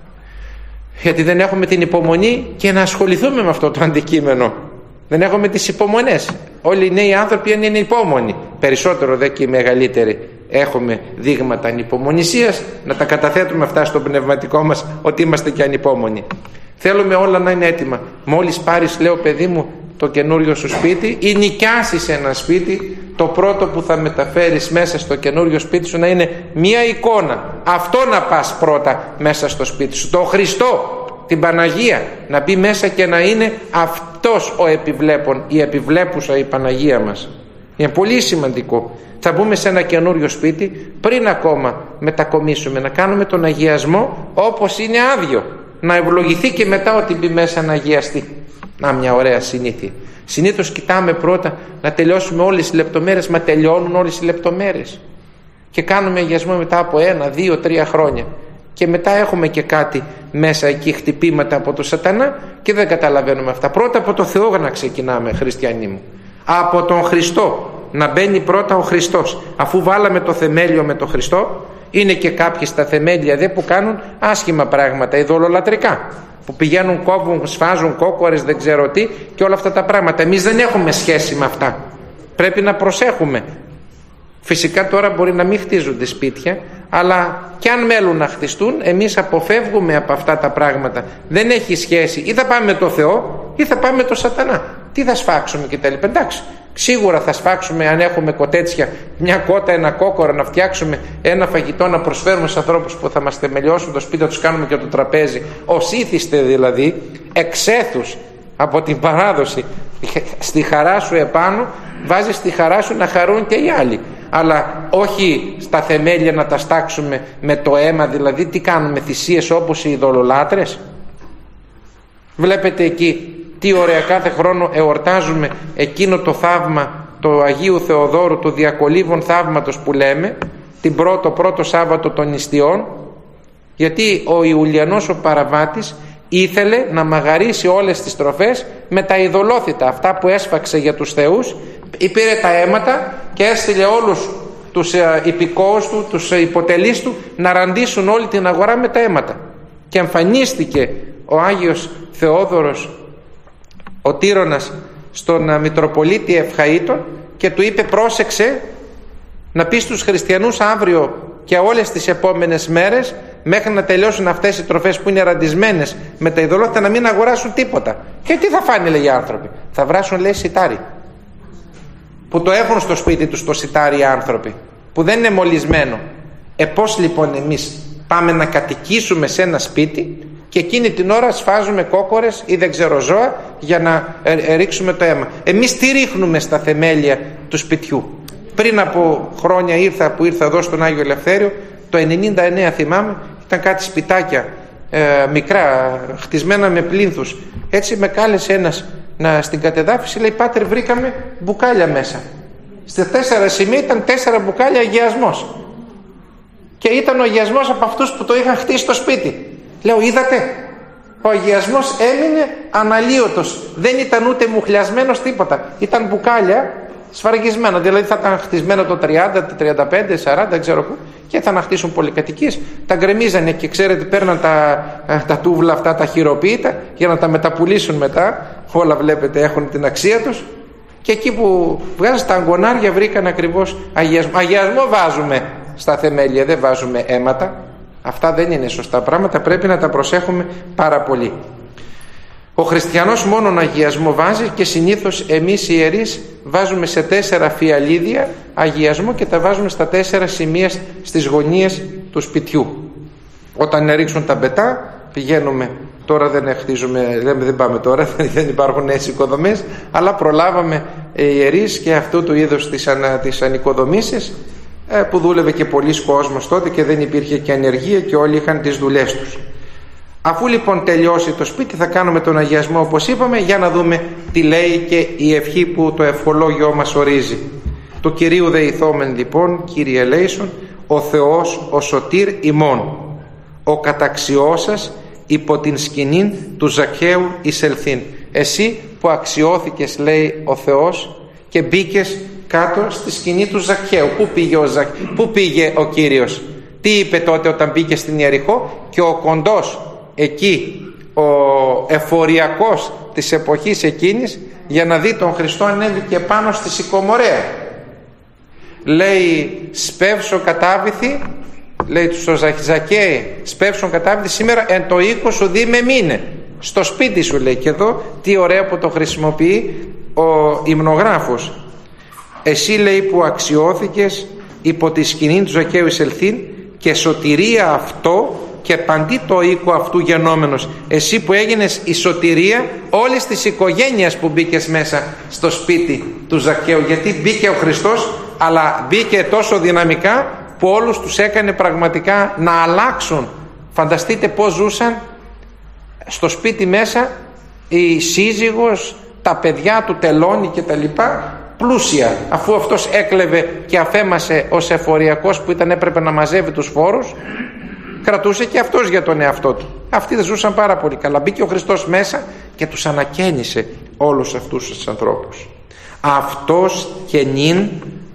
γιατί δεν έχουμε την υπομονή και να ασχοληθούμε με αυτό το αντικείμενο. Δεν έχουμε τις υπομονές. Όλοι οι νέοι άνθρωποι είναι υπόμονοι, περισσότερο δε και οι μεγαλύτεροι έχουμε δείγματα ανυπομονησίας, να τα καταθέτουμε αυτά στο πνευματικό μας ότι είμαστε και ανυπόμονοι. Θέλουμε όλα να είναι έτοιμα. Μόλις πάρεις, λέω, παιδί μου, το καινούριο σου σπίτι ή νοικιάσεις ένα σπίτι, το πρώτο που θα μεταφέρεις μέσα στο καινούριο σπίτι σου να είναι μία εικόνα. Αυτό να πας πρώτα μέσα στο σπίτι σου, το Χριστό, την Παναγία, να μπει μέσα και να είναι αυτός ο επιβλέπων, η επιβλέπουσα η Παναγία μας. Είναι πολύ σημαντικό. Θα μπούμε σε ένα καινούριο σπίτι, πριν ακόμα μετακομίσουμε, να κάνουμε τον αγιασμό όπως είναι άδειο, να ευλογηθεί και μετά ότι μπει μέσα να αγιαστεί. Να, μια ωραία συνήθεια. Συνήθως κοιτάμε πρώτα να τελειώσουμε όλες τις λεπτομέρειες, μα τελειώνουν όλες οι λεπτομέρειες και κάνουμε αγιασμό μετά από ένα, δύο, τρία χρόνια και μετά έχουμε και κάτι μέσα εκεί, χτυπήματα από το σατανά και δεν καταλαβαίνουμε αυτά. Πρώτα από το Θεό να ξεκινάμε, χριστιανοί μου, από τον Χριστό, να μπαίνει πρώτα ο Χριστός. Αφού βάλαμε το θεμέλιο με τον Χριστό, είναι και κάποιοι στα θεμέλια δε που κάνουν άσχημα πράγματα, ειδωλολατρικά, που πηγαίνουν, κόβουν, σφάζουν κόκορες, δεν ξέρω τι και όλα αυτά τα πράγματα. Εμείς δεν έχουμε σχέση με αυτά, πρέπει να προσέχουμε. Φυσικά τώρα μπορεί να μην χτίζονται σπίτια, αλλά κι αν μέλουν να χτιστούν, εμείς αποφεύγουμε από αυτά τα πράγματα. Δεν έχει σχέση, ή θα πάμε με το Θεό ή θα πάμε με το σατανά. Τι θα σφάξουμε και τα λοιπά. Εντάξει, σίγουρα θα σφάξουμε αν έχουμε κοτέτσια, μια κότα, ένα κόκορο, να φτιάξουμε ένα φαγητό να προσφέρουμε στους ανθρώπους που θα μας θεμελιώσουν το σπίτι, θα τους κάνουμε και το τραπέζι. Ως ήθιστε δηλαδή, εξέθους από την παράδοση, στη χαρά σου επάνω, βάζεις στη χαρά σου να χαρούν και οι άλλοι. Αλλά όχι στα θεμέλια να τα στάξουμε με το αίμα, δηλαδή τι κάνουμε, θυσίες όπως οι ειδωλολάτρες. Βλέπετε εκεί τι ωραία, κάθε χρόνο εορτάζουμε εκείνο το θαύμα του Αγίου Θεοδόρου, του Διακολύβων θαύματος που λέμε, την πρώτο, πρώτο Σάββατο των Νηστιών, γιατί ο Ιουλιανός ο Παραβάτης ήθελε να μαγαρίσει όλες τις τροφές με τα ειδωλόθητα, αυτά που έσφαξε για τους θεούς, πήρε τα αίματα και έστειλε όλους τους υπηκόους του, τους υποτελείς του να ραντίσουν όλη την αγορά με τα αίματα. Και εμφανίστηκε ο Άγιος Θεόδωρος ο Τύρονας στον Μητροπολίτη Ευχαΐτων και του είπε, πρόσεξε να πεις στους χριστιανούς αύριο και όλες τις επόμενες μέρες, μέχρι να τελειώσουν αυτές οι τροφές που είναι ραντισμένες με τα ειδωλόθητα, να μην αγοράσουν τίποτα. Και τι θα φάνε, λέει, οι άνθρωποι? Θα βράσουν, λέει, σιτάρι, που το έχουν στο σπίτι τους το σιτάρι οι άνθρωποι, που δεν είναι μολυσμένο. Ε πώς λοιπόν εμείς πάμε να κατοικήσουμε σε ένα σπίτι και εκείνη την ώρα σφάζουμε κόκορες ή δεν ξέρω ζώα για να ε, ε, ρίξουμε το αίμα? Εμείς τι ρίχνουμε στα θεμέλια του σπιτιού? Πριν από χρόνια ήρθα, που ήρθα εδώ στον Άγιο Ελευθέριο, το ενενήντα εννέα θυμάμαι, ήταν κάτι σπιτάκια ε, μικρά, χτισμένα με πλίνθους. Έτσι με κάλεσε ένας να, στην κατεδάφιση, λέει, πάτερ, βρήκαμε μπουκάλια μέσα. Στα τέσσερα σημεία ήταν τέσσερα μπουκάλια αγιασμός. Και ήταν ο αγιασμός από αυτούς που το είχαν χτίσει στο σπίτι. Λέω, είδατε, ο αγιασμός έμεινε αναλύωτος. Δεν ήταν ούτε μουχλιασμένος τίποτα. Ήταν μπουκάλια σφραγισμένα. Δηλαδή θα ήταν χτισμένο το τριάντα, τριάντα πέντε, σαράντα, δεν ξέρω πού, και θα να χτίσουν πολυκατοικίες. Τα γκρεμίζανε και ξέρετε, παίρναν τα, τα τούβλα αυτά, τα χειροποίητα, για να τα μεταπουλήσουν μετά. Όλα βλέπετε έχουν την αξία τους. Και εκεί που βγάζουν τα αγκονάρια βρήκαν ακριβώς αγιασμό. Αγιασμό βάζουμε στα θεμέλια, δεν βάζουμε αίματα. Αυτά δεν είναι σωστά πράγματα, πρέπει να τα προσέχουμε πάρα πολύ. Ο χριστιανός μόνον αγιασμό βάζει και συνήθως εμείς οι ιερείς βάζουμε σε τέσσερα φιαλίδια αγιασμό και τα βάζουμε στα τέσσερα σημεία στις γωνίες του σπιτιού. Όταν ρίξουν τα μπετά πηγαίνουμε, τώρα δεν χτίζουμε, δεν πάμε τώρα, δεν υπάρχουν νέες οικοδομές, αλλά προλάβαμε ιερείς και αυτού του είδους τις, ανα, τις ανοικοδομήσεις, που δούλευε και πολλοί κόσμος τότε και δεν υπήρχε και ανεργία και όλοι είχαν τις δουλειές τους. Αφού λοιπόν τελειώσει το σπίτι θα κάνουμε τον αγιασμό όπως είπαμε, για να δούμε τι λέει και η ευχή που το ευχολόγιο μας ορίζει. Το Κυρίου δεηθόμεν λοιπόν, Κύριε ελέησον, ο Θεός ο σωτήρ ημών, ο καταξιώσας υπό την σκηνήν του Ζακχαίου εισελθήν. Εσύ που αξιώθηκες, λέει ο Θεός, και μπήκες κάτω στη σκηνή του Ζακχαίου. Πού πήγε ο, Ζακ... Πού πήγε ο Κύριος? Τι είπε τότε όταν μπήκε στην Ιεριχώ? Και ο κοντός εκεί, ο εφοριακός της εποχής εκείνης, για να δει τον Χριστό ανέβηκε πάνω στη σικομορέα. Λέει σπεύσω κατάβηθη, λέει του στο Ζακχαί, σπεύσον κατάβηθη σήμερα εν το οίκο σου δι με μήνε. Στο σπίτι σου, λέει. Και εδώ τι ωραίο που το χρησιμοποιεί ο υμνογράφος. Εσύ, λέει, που αξιώθηκες υπό τη σκηνή του Ζακχαίου εισελθήν και σωτηρία αυτό και παντί το οίκο αυτού γενόμενος. Εσύ που έγινες η σωτηρία όλης της οικογένειας που μπήκες μέσα στο σπίτι του Ζακχαίου. Γιατί μπήκε ο Χριστός, αλλά μπήκε τόσο δυναμικά που όλους τους έκανε πραγματικά να αλλάξουν. Φανταστείτε πώς ζούσαν στο σπίτι μέσα η σύζυγος, τα παιδιά του, τελώνει και τα λοιπά, πλούσια, αφού αυτός έκλεβε και αφέμασε ως εφοριακός που ήταν, έπρεπε να μαζεύει τους φόρους, κρατούσε και αυτός για τον εαυτό του. Αυτοί δεν ζούσαν πάρα πολύ καλά. Μπήκε ο Χριστός μέσα και τους ανακαίνισε όλους αυτούς τους ανθρώπους. Αυτός και νυν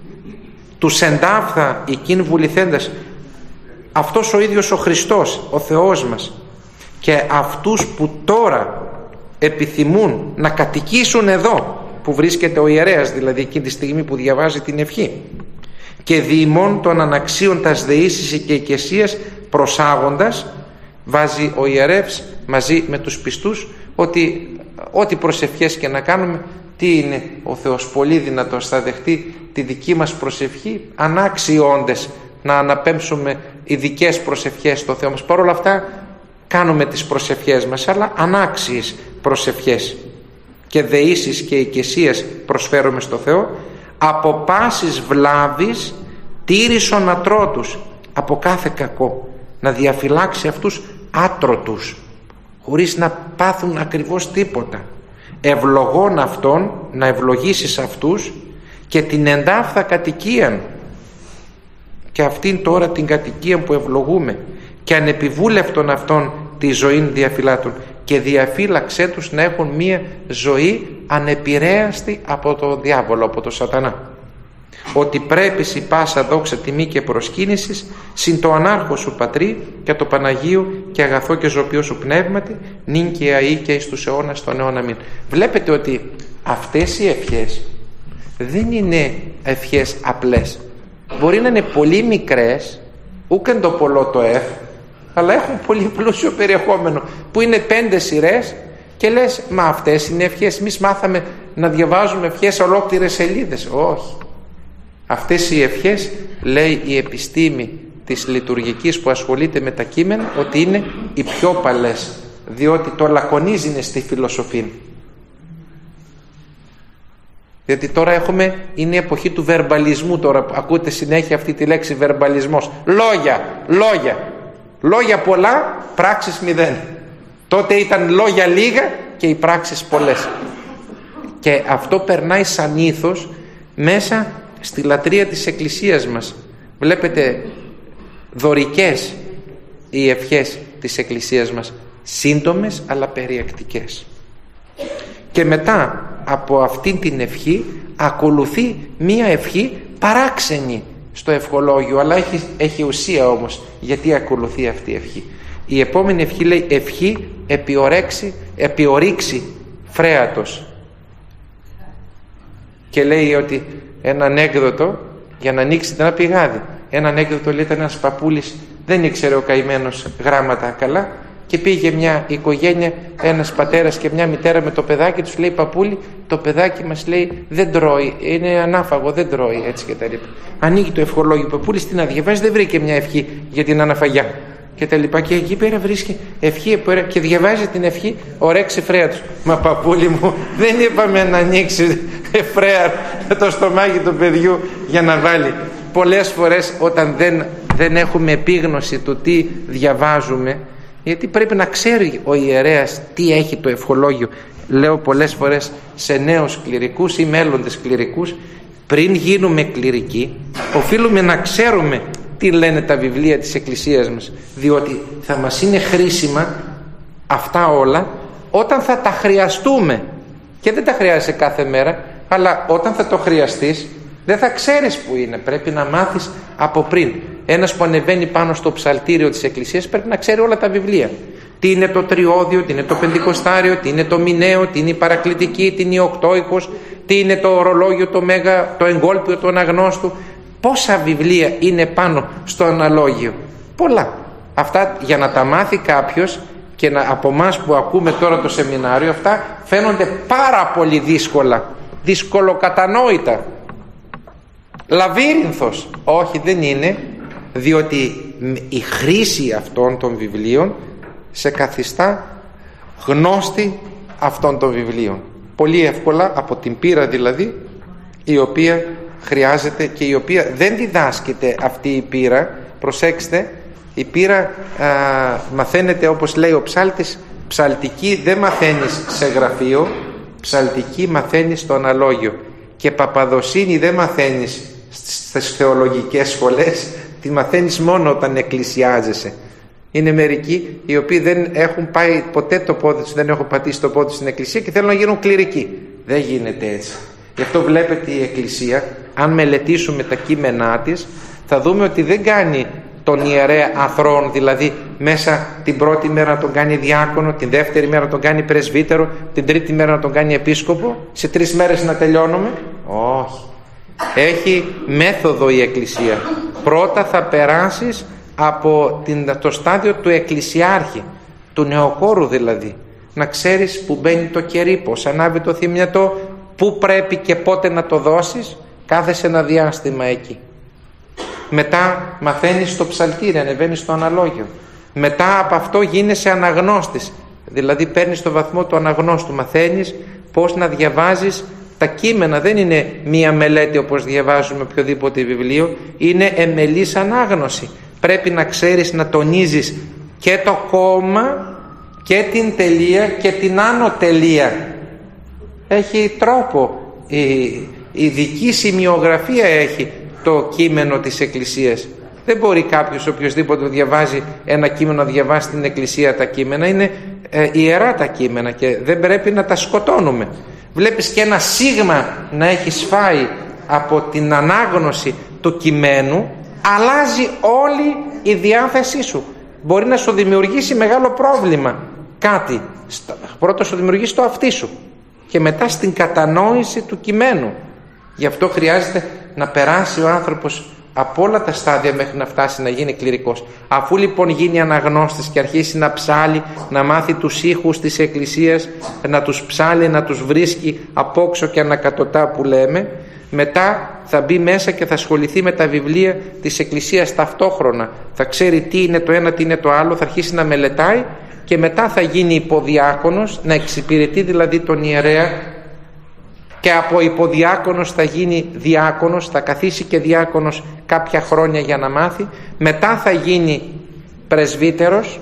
τους εντάφθα εκείν βουληθέντας. Αυτός ο ίδιος ο Χριστός, ο Θεός μας, και αυτούς που τώρα επιθυμούν να κατοικήσουν εδώ που βρίσκεται ο ιερέας, δηλαδή εκείνη τη στιγμή που διαβάζει την ευχή, και διημών των αναξίων τας δεήσεις και οικεσίας προσάγοντας, βάζει ο ιερεύς μαζί με τους πιστούς ότι ό,τι προσευχές και να κάνουμε, τι είναι ο Θεός πολύ δυνατός, θα δεχτεί τη δική μας προσευχή, ανάξιοι όντες να αναπέμψουμε ειδικές προσευχές στο Θεό μας. Παρ' όλα αυτά κάνουμε τις προσευχές μας, αλλά ανάξιες προσευχές και δεήσεις και οικεσίες προσφέρουμε στο Θεό. Από πάσης βλάβης τήρησον ατρότους, από κάθε κακό, να διαφυλάξει αυτούς άτρωτους χωρίς να πάθουν ακριβώς τίποτα. Ευλογών αυτών, να ευλογήσεις αυτούς και την εντάφθα κατοικίαν, και αυτήν τώρα την κατοικία που ευλογούμε, και ανεπιβούλευτον αυτών τη ζωή διαφυλάτων, και διαφύλαξέ τους να έχουν μία ζωή ανεπηρέαστη από το διάβολο, από το σατανά. Ότι πρέπει η πάσα δόξα τιμή και προσκύνησης συν το ανάρχο σου Πατρί και το Παναγίου και αγαθό και ζωπιό σου πνεύματι νυν και αεί και εις τους αιώνας των αιώνα μην. Βλέπετε ότι αυτές οι ευχές δεν είναι ευχές απλές. Μπορεί να είναι πολύ μικρές, ούκεν το πολλό το εφ, αλλά έχουν πολύ πλούσιο περιεχόμενο, που είναι πέντε σειρές και λες, μα αυτές είναι ευχές? Εμείς μάθαμε να διαβάζουμε ευχές ολόκληρες σελίδες. Όχι. Αυτές οι ευχές, λέει η επιστήμη της λειτουργικής που ασχολείται με τα κείμενα, ότι είναι οι πιο παλές, διότι το λακωνίζει είναι στη φιλοσοφία. Γιατί τώρα έχουμε, είναι η εποχή του βερμπαλισμού, τώρα ακούτε συνέχεια αυτή τη λέξη βερμπαλισμός. Λόγια, λόγια, λόγια πολλά, πράξεις μηδέν. Τότε ήταν λόγια λίγα και οι πράξεις πολλές. Και αυτό περνάει σαν ήθος μέσα στη λατρεία της Εκκλησίας μας. Βλέπετε δωρικές οι ευχές της Εκκλησίας μας, σύντομες αλλά περιεκτικές. Και μετά από αυτήν την ευχή ακολουθεί μία ευχή παράξενη στο ευχολόγιο, αλλά έχει, έχει ουσία όμως γιατί ακολουθεί αυτή η ευχή. Η επόμενη ευχή λέει ευχή επιορέξει, επιορίξει φρέατος, και λέει ότι ένα ανέκδοτο για να ανοίξει ένα πηγάδι. Ένα ανέκδοτο λέει, ήταν ένας παππούλης, δεν ήξερε ο καημένος γράμματα καλά, και πήγε μια οικογένεια, ένας πατέρας και μια μητέρα με το παιδάκι τους, λέει παππούλη, το παιδάκι μας λέει δεν τρώει, είναι ανάφαγο, δεν τρώει, έτσι και τα λοιπά. Ανοίγει το ευχολόγιο, παππούλης τι να διαβάζει, δεν βρήκε μια ευχή για την αναφαγιά και τα λοιπά, και εκεί πέρα βρίσκει ευχή και διαβάζει την ευχή, ορέξε φρέα τους. Μα παππούλη μου, δεν είπαμε να ανοίξει φρέα το στομάχι του παιδιού για να βάλει. Πολλές φορές όταν δεν, δεν έχουμε επίγνωση του τι διαβάζουμε, γιατί πρέπει να ξέρει ο ιερέας τι έχει το ευχολόγιο. Λέω πολλές φορές σε νέους κληρικούς ή μέλλοντες κληρικούς, πριν γίνουμε κληρικοί οφείλουμε να ξέρουμε τι λένε τα βιβλία της Εκκλησίας μας, διότι θα μας είναι χρήσιμα αυτά όλα όταν θα τα χρειαστούμε, και δεν τα χρειάζεσαι κάθε μέρα, αλλά όταν θα το χρειαστείς δεν θα ξέρεις που είναι, πρέπει να μάθεις από πριν. Ένας που ανεβαίνει πάνω στο ψαλτήριο της Εκκλησίας πρέπει να ξέρει όλα τα βιβλία. Τι είναι το τριώδιο, τι είναι το πεντηκοστάριο, τι είναι το μηναίο, τι είναι η παρακλητική, τι είναι η οκτώικος, τι είναι το ορολόγιο, το μέγα, το εγκόλπιο του αναγνώστου. Πόσα βιβλία είναι πάνω στο αναλόγιο? Πολλά. Αυτά για να τα μάθει κάποιος, και να, από εμάς που ακούμε τώρα το σεμινάριο, αυτά φαίνονται πάρα πολύ δύσκολα, δυσκολοκατανόητα, λαβύρινθος. Όχι, δεν είναι, διότι η χρήση αυτών των βιβλίων σε καθιστά γνώστη αυτών των βιβλίων πολύ εύκολα, από την πείρα δηλαδή, η οποία χρειάζεται και η οποία δεν διδάσκεται αυτή η πείρα. Προσέξτε, η πείρα α, μαθαίνεται, όπως λέει ο ψάλτης, ψαλτική δεν μαθαίνεις σε γραφείο, ψαλτική μαθαίνεις στο αναλόγιο, και παπαδοσύνη δεν μαθαίνεις στις θεολογικές σχολές, τη μαθαίνεις μόνο όταν εκκλησιάζεσαι. Είναι μερικοί οι οποίοι δεν έχουν πάει ποτέ το πόδι τους, δεν έχουν πατήσει το πόδι τους στην εκκλησία και θέλουν να γίνουν κληρικοί. Δεν γίνεται έτσι. Γι' αυτό βλέπετε η Εκκλησία, αν μελετήσουμε τα κείμενά της, θα δούμε ότι δεν κάνει τον ιερέα αθρώον, δηλαδή μέσα την πρώτη μέρα να τον κάνει διάκονο, την δεύτερη μέρα να τον κάνει πρεσβύτερο, την τρίτη μέρα να τον κάνει επίσκοπο, σε τρεις μέρες να τελειώνουμε. Όχι. Έχει μέθοδο η Εκκλησία. Πρώτα θα περάσεις από την, το στάδιο του εκκλησιάρχη, του νεοκόρου δηλαδή, να ξέρεις που μπαίνει το κερί, πως ανάβει το θυμιατό, που πρέπει και πότε να το δώσεις, κάθεσαι ένα διάστημα εκεί. Μετά μαθαίνεις το ψαλτήρι, ανεβαίνεις στο αναλόγιο. Μετά από αυτό γίνεσαι αναγνώστης, δηλαδή παίρνεις το βαθμό του αναγνώστου, μαθαίνεις πως να διαβάζεις τα κείμενα. Δεν είναι μία μελέτη όπως διαβάζουμε οποιοδήποτε βιβλίο, είναι εμελής ανάγνωση. Πρέπει να ξέρεις να τονίζεις και το κόμμα και την τελεία και την άνω τελεία. Έχει τρόπο, η, η δική σημειογραφία έχει το κείμενο της Εκκλησίας. Δεν μπορεί κάποιος οποιοσδήποτε διαβάζει ένα κείμενο να διαβάσει στην Εκκλησία τα κείμενα. Είναι ε, ιερά τα κείμενα και δεν πρέπει να τα σκοτώνουμε. Βλέπεις και ένα σίγμα να έχει φάει από την ανάγνωση του κειμένου, αλλάζει όλη η διάθεσή σου. Μπορεί να σου δημιουργήσει μεγάλο πρόβλημα κάτι. Πρώτα σου δημιουργήσει το αυτί σου και μετά στην κατανόηση του κειμένου. Γι' αυτό χρειάζεται να περάσει ο άνθρωπος από όλα τα στάδια μέχρι να φτάσει να γίνει κληρικός. Αφού λοιπόν γίνει αναγνώστης και αρχίσει να ψάλει, να μάθει τους ήχους της Εκκλησίας, να τους ψάλει, να τους βρίσκει απόξω και ανακατοτά που λέμε, μετά θα μπει μέσα και θα ασχοληθεί με τα βιβλία της Εκκλησίας ταυτόχρονα. Θα ξέρει τι είναι το ένα, τι είναι το άλλο, θα αρχίσει να μελετάει και μετά θα γίνει υποδιάκονος, να εξυπηρετεί δηλαδή τον ιερέα, και από υποδιάκονος θα γίνει διάκονος, θα καθίσει και διάκονος κάποια χρόνια για να μάθει. Μετά θα γίνει πρεσβύτερος,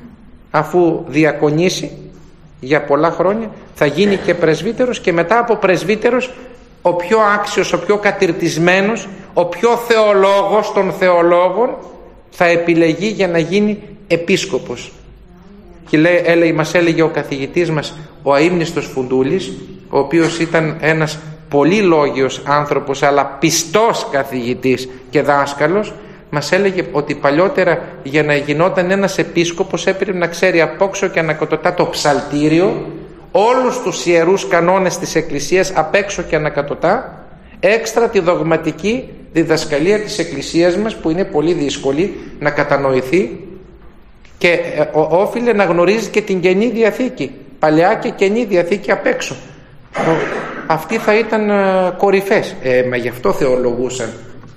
αφού διακονήσει για πολλά χρόνια θα γίνει και πρεσβύτερος, και μετά από πρεσβύτερος ο πιο άξιος, ο πιο κατηρτισμένος, ο πιο θεολόγος των θεολόγων θα επιλεγεί για να γίνει επίσκοπος. Και λέει, έλεγε, μας έλεγε ο καθηγητής μας ο αείμνηστος Φουντούλης, ο οποίος ήταν ένας πολύ λόγιος άνθρωπος αλλά πιστός καθηγητής και δάσκαλος, μας έλεγε ότι παλιότερα για να γινόταν ένας επίσκοπος έπρεπε να ξέρει απόξω και ανακατοτά το ψαλτήριο, όλους τους ιερούς κανόνες της Εκκλησίας απ' έξω και ανακατοτά, έξτρα τη δογματική διδασκαλία της Εκκλησίας μας που είναι πολύ δύσκολη να κατανοηθεί, και ε, ό, όφιλε να γνωρίζει και την Καινή Διαθήκη, Παλαιά και Καινή Διαθήκη απ' έξω. Ο, αυτοί θα ήταν ε, κορυφές. Ε, μα γι' αυτό θεολογούσαν.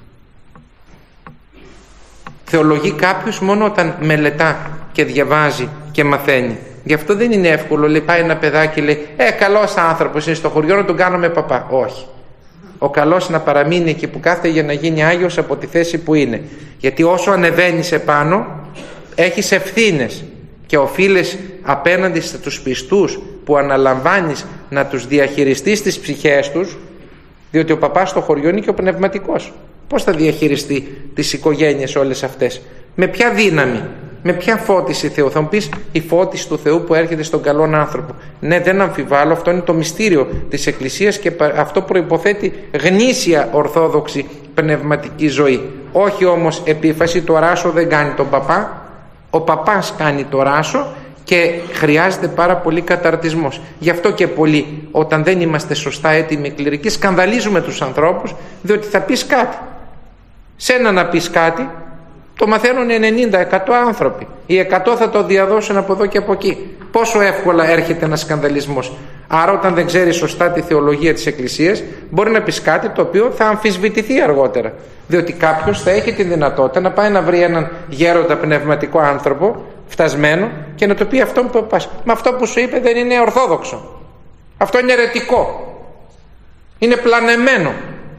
Θεολογεί κάποιος μόνο όταν μελετά και διαβάζει και μαθαίνει. Γι' αυτό δεν είναι εύκολο. Λέει, πάει ένα παιδάκι, λέει, Ε, καλός άνθρωπος είναι στο χωριό, να τον κάνουμε παπά. Όχι. Ο καλός να παραμείνει εκεί που κάθεται για να γίνει Άγιος από τη θέση που είναι. Γιατί όσο ανεβαίνεις επάνω, έχεις ευθύνες και οφείλες απέναντι στους πιστούς που αναλαμβάνεις να τους διαχειριστείς τις ψυχές τους, διότι ο παπάς στο χωριό είναι και ο πνευματικός. Πώς θα διαχειριστεί τις οικογένειες όλες αυτές? Με ποια δύναμη, με ποια φώτιση Θεού? Θα μου πεις, η φώτιση του Θεού που έρχεται στον καλόν άνθρωπο. Ναι, δεν αμφιβάλλω, αυτό είναι το μυστήριο της Εκκλησίας και αυτό προϋποθέτει γνήσια ορθόδοξη πνευματική ζωή. Όχι όμως επίφαση, το ράσο δεν κάνει τον παπά, ο παπάς κάνει το ράσο και χρειάζεται πάρα πολύ καταρτισμός. Γι' αυτό και πολλοί, όταν δεν είμαστε σωστά έτοιμοι κληρικοί, σκανδαλίζουμε τους ανθρώπους, διότι θα πεις κάτι. Σένα να πεις κάτι, το μαθαίνουν ενενήντα εκατό άνθρωποι. Οι εκατό θα το διαδώσουν από εδώ και από εκεί. Πόσο εύκολα έρχεται ένας σκανδαλισμός. Άρα όταν δεν ξέρεις σωστά τη θεολογία της Εκκλησίας, μπορεί να πεις κάτι το οποίο θα αμφισβητηθεί αργότερα. Διότι κάποιος θα έχει τη δυνατότητα να πάει να βρει έναν γέροντα πνευματικό άνθρωπο, φτασμένο, και να του πει αυτό που πας. Μα αυτό που σου είπε δεν είναι ορθόδοξο. Αυτό είναι αιρετικό. Είναι πλανεμένο.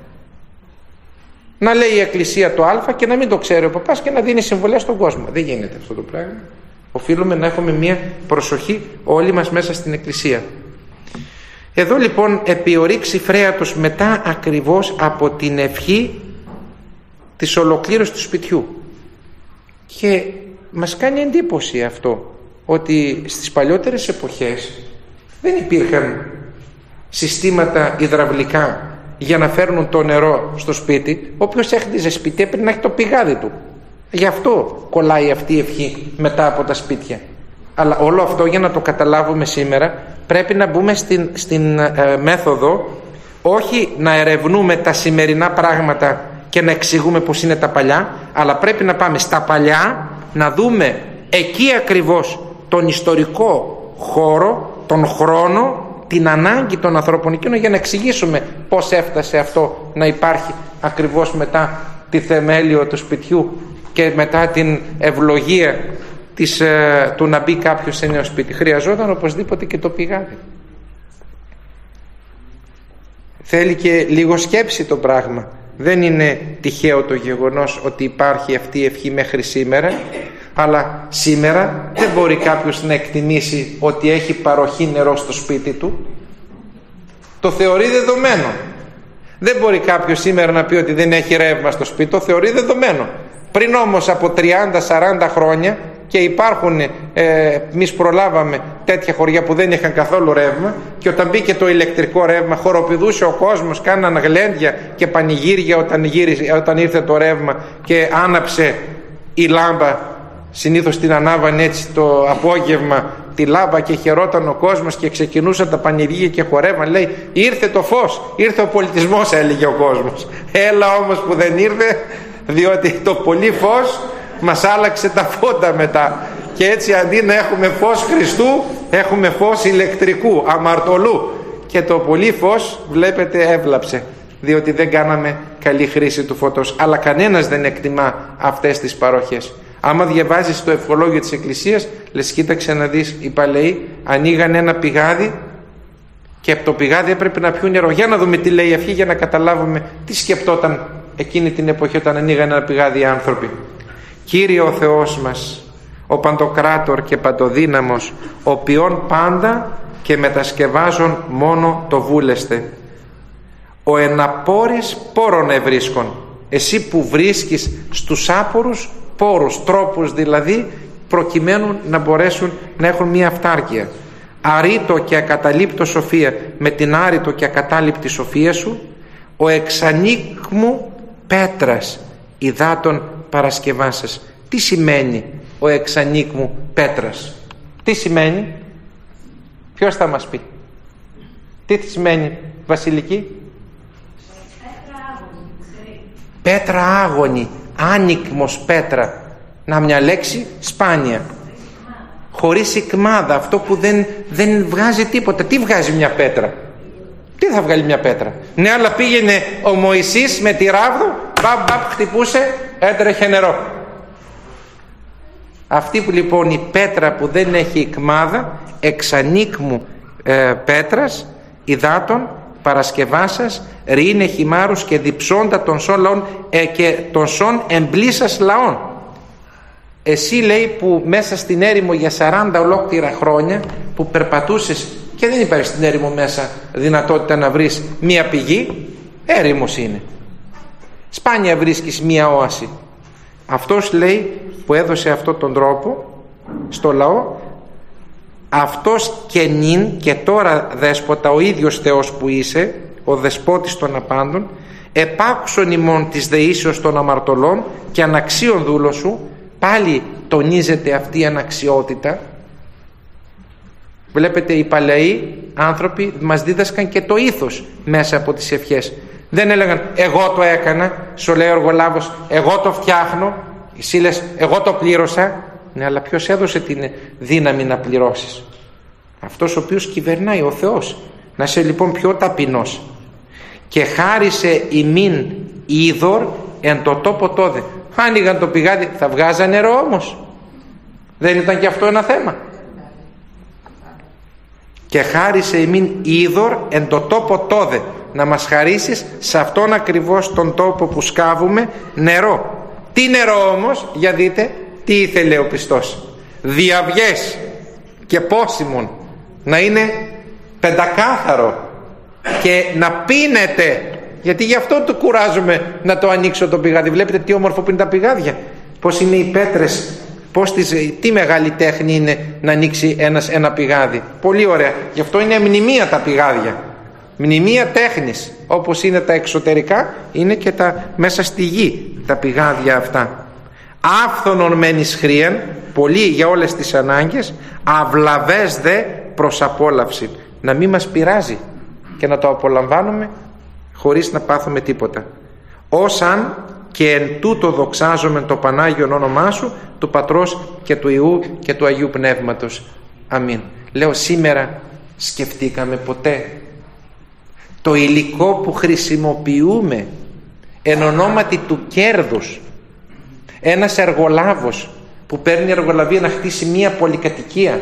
Να λέει η Εκκλησία το α και να μην το ξέρει ο παπάς και να δίνει συμβουλές στον κόσμο. Δεν γίνεται αυτό το πράγμα. Οφείλουμε να έχουμε μια προσοχή όλοι μας μέσα στην Εκκλησία. Εδώ λοιπόν επιορίξει φρέατος μετά ακριβώς από την ευχή της ολοκλήρωσης του σπιτιού. Και μας κάνει εντύπωση αυτό, ότι στις παλιότερες εποχές δεν υπήρχαν συστήματα υδραυλικά για να φέρνουν το νερό στο σπίτι. Όποιος έχτιζε σπίτι έπρεπε να έχει το πηγάδι του. Γι' αυτό κολλάει αυτή η ευχή μετά από τα σπίτια. Αλλά όλο αυτό, για να το καταλάβουμε σήμερα, πρέπει να μπούμε στην, στην ε, μέθοδο, όχι να ερευνούμε τα σημερινά πράγματα και να εξηγούμε πως είναι τα παλιά, αλλά πρέπει να πάμε στα παλιά, να δούμε εκεί ακριβώς τον ιστορικό χώρο, τον χρόνο, την ανάγκη των ανθρώπων εκείνων, για να εξηγήσουμε πώς έφτασε αυτό να υπάρχει ακριβώς μετά τη θεμέλιο του σπιτιού και μετά την ευλογία της, ε, του να μπει κάποιος σε νέο σπίτι. Χρειαζόταν οπωσδήποτε και το πηγάδι. Θέλει και λίγο σκέψη το πράγμα. Δεν είναι τυχαίο το γεγονός ότι υπάρχει αυτή η ευχή μέχρι σήμερα, αλλά σήμερα δεν μπορεί κάποιος να εκτιμήσει ότι έχει παροχή νερό στο σπίτι του. Το θεωρεί δεδομένο. Δεν μπορεί κάποιος σήμερα να πει ότι δεν έχει ρεύμα στο σπίτι, το θεωρεί δεδομένο. Πριν όμως από τριάντα σαράντα χρόνια, και υπάρχουν, ε, εμείς προλάβαμε τέτοια χωριά που δεν είχαν καθόλου ρεύμα, και όταν μπήκε το ηλεκτρικό ρεύμα χοροπηδούσε ο κόσμος, κάναν γλέντια και πανηγύρια όταν, γύρισε, όταν ήρθε το ρεύμα και άναψε η λάμπα. Συνήθως την ανάβανε έτσι το απόγευμα τη λάμπα και χαιρόταν ο κόσμος και ξεκινούσαν τα πανηγύρια και χορεύαν. Λέει, ήρθε το φως, ήρθε ο πολιτισμός, έλεγε ο κόσμος. Έλα όμως που δεν ήρθε, διότι το πολύ φως μας άλλαξε τα φώτα μετά, και έτσι αντί να έχουμε φως Χριστού έχουμε φως ηλεκτρικού, αμαρτωλού, και το πολύ φως βλέπετε έβλαψε, διότι δεν κάναμε καλή χρήση του φωτός. Αλλά κανένας δεν εκτιμά αυτές τις παροχές. Άμα διαβάζεις το ευχολόγιο της Εκκλησίας, λες, κοίταξε να δεις, οι παλαιοί ανοίγαν ένα πηγάδι και από το πηγάδι έπρεπε να πιούν νερό. Για να δούμε τι λέει η ευχή, για να καταλάβουμε τι σκεπτόταν εκείνη την εποχή όταν ανοίγαν ένα πηγάδι οι άνθρωποι. Κύριε ο Θεός μας, ο Παντοκράτορ και Παντοδύναμος, ο ποιόν πάντα και μετασκευάζον μόνο το βούλεστε, ο εναπόρης πόρων ευρίσκον, εσύ που βρίσκεις στους άπορους πόρους, τρόπους δηλαδή, προκειμένου να μπορέσουν να έχουν μια αυτάρκεια. Αρήτο και ακαταλείπτο σοφία, με την άρητο και ακατάληπτη σοφία σου, ο εξανίκμου πέτρας υδάτων παρασκευάσας. Τι σημαίνει ο εξανίκμου πέτρας? Τι σημαίνει? Ποιος θα μας πει? Τι σημαίνει, Βασιλική? Πέτρα άγωνη, άνικμος πέτρα. Να, μια λέξη σπάνια. χωρίς ικμάδα, αυτό που δεν, δεν βγάζει τίποτα. Τι βγάζει μια πέτρα? Τι θα βγάλει μια πέτρα? Ναι, αλλά πήγαινε ο Μωυσής με τη ράβδο, μπαμ μπαμ χτυπούσε, έτρεχε νερό. Αυτή που λοιπόν η πέτρα που δεν έχει ικμάδα, εξανίκμου ε, πέτρας, υδάτων, παρασκευάσας, ρήνε χυμάρους και διψώντα των σών λαών ε, και των σών εμπλήσας λαών. Εσύ, λέει, που μέσα στην έρημο για σαράντα ολόκληρα χρόνια που περπατούσες και δεν υπάρχει στην έρημο μέσα δυνατότητα να βρεις μία πηγή, έρημος είναι, σπάνια βρίσκεις μία όαση. Αυτός, λέει, που έδωσε αυτόν τον τρόπο στο λαό, αυτός και νυν και τώρα δέσποτα, ο ίδιος Θεός που είσαι, ο δεσπότης των απάντων, επάκουσον ημών της δεήσεως των αμαρτωλών και αναξίων δούλος σου. Πάλι τονίζεται αυτή η αναξιότητα. Βλέπετε, οι παλαιοί άνθρωποι μας δίδασκαν και το ήθος μέσα από τις ευχές. Δεν έλεγαν εγώ το έκανα, σου λέει ο εργολάβος, εγώ το φτιάχνω, εσύ λες εγώ το πλήρωσα. Ναι, αλλά ποιος έδωσε την δύναμη να πληρώσεις? Αυτός ο οποίος κυβερνάει, ο Θεός. Να είσαι λοιπόν πιο ταπεινός. Και χάρισε ημίν είδωρ εν το τόπο τόδε. Άνοιγαν το πηγάδι, θα βγάζαν νερό όμως? Δεν ήταν και αυτό ένα θέμα? Και χάρισε ημίν είδωρ εν το τόπο τόδε, να μας χαρίσεις σε αυτόν ακριβώς τον τόπο που σκάβουμε νερό. Τι νερό όμως? Για δείτε τι ήθελε ο πιστός. Διαυγές και πόσιμον, να είναι πεντακάθαρο και να πίνεται. Γιατί γι' αυτό το κουράζουμε να το ανοίξω το πηγάδι. Βλέπετε τι όμορφο που είναι τα πηγάδια, πως είναι οι πέτρες, πως τις, τι μεγάλη τέχνη είναι να ανοίξει ένας, ένα πηγάδι. Πολύ ωραία. Γι' αυτό είναι μνημεία τα πηγάδια, μνημεία τέχνης. Όπως είναι τα εξωτερικά, είναι και τα μέσα στη γη τα πηγάδια αυτά. Άφθονον μένεις χρίαν, πολύ για όλες τις ανάγκες, αυλαβές δε προς απόλαυση. Να μην μας πειράζει και να το απολαμβάνουμε χωρίς να πάθουμε τίποτα. Όσαν και εν τούτο δοξάζομαι το Πανάγιον όνομά σου, του Πατρός και του Υιού και του Αγίου Πνεύματος. Αμήν. Λέω, σήμερα σκεφτήκαμε ποτέ το υλικό που χρησιμοποιούμε εν ονόματι του κέρδους? Ένας εργολάβος που παίρνει εργολαβία να χτίσει μία πολυκατοικία,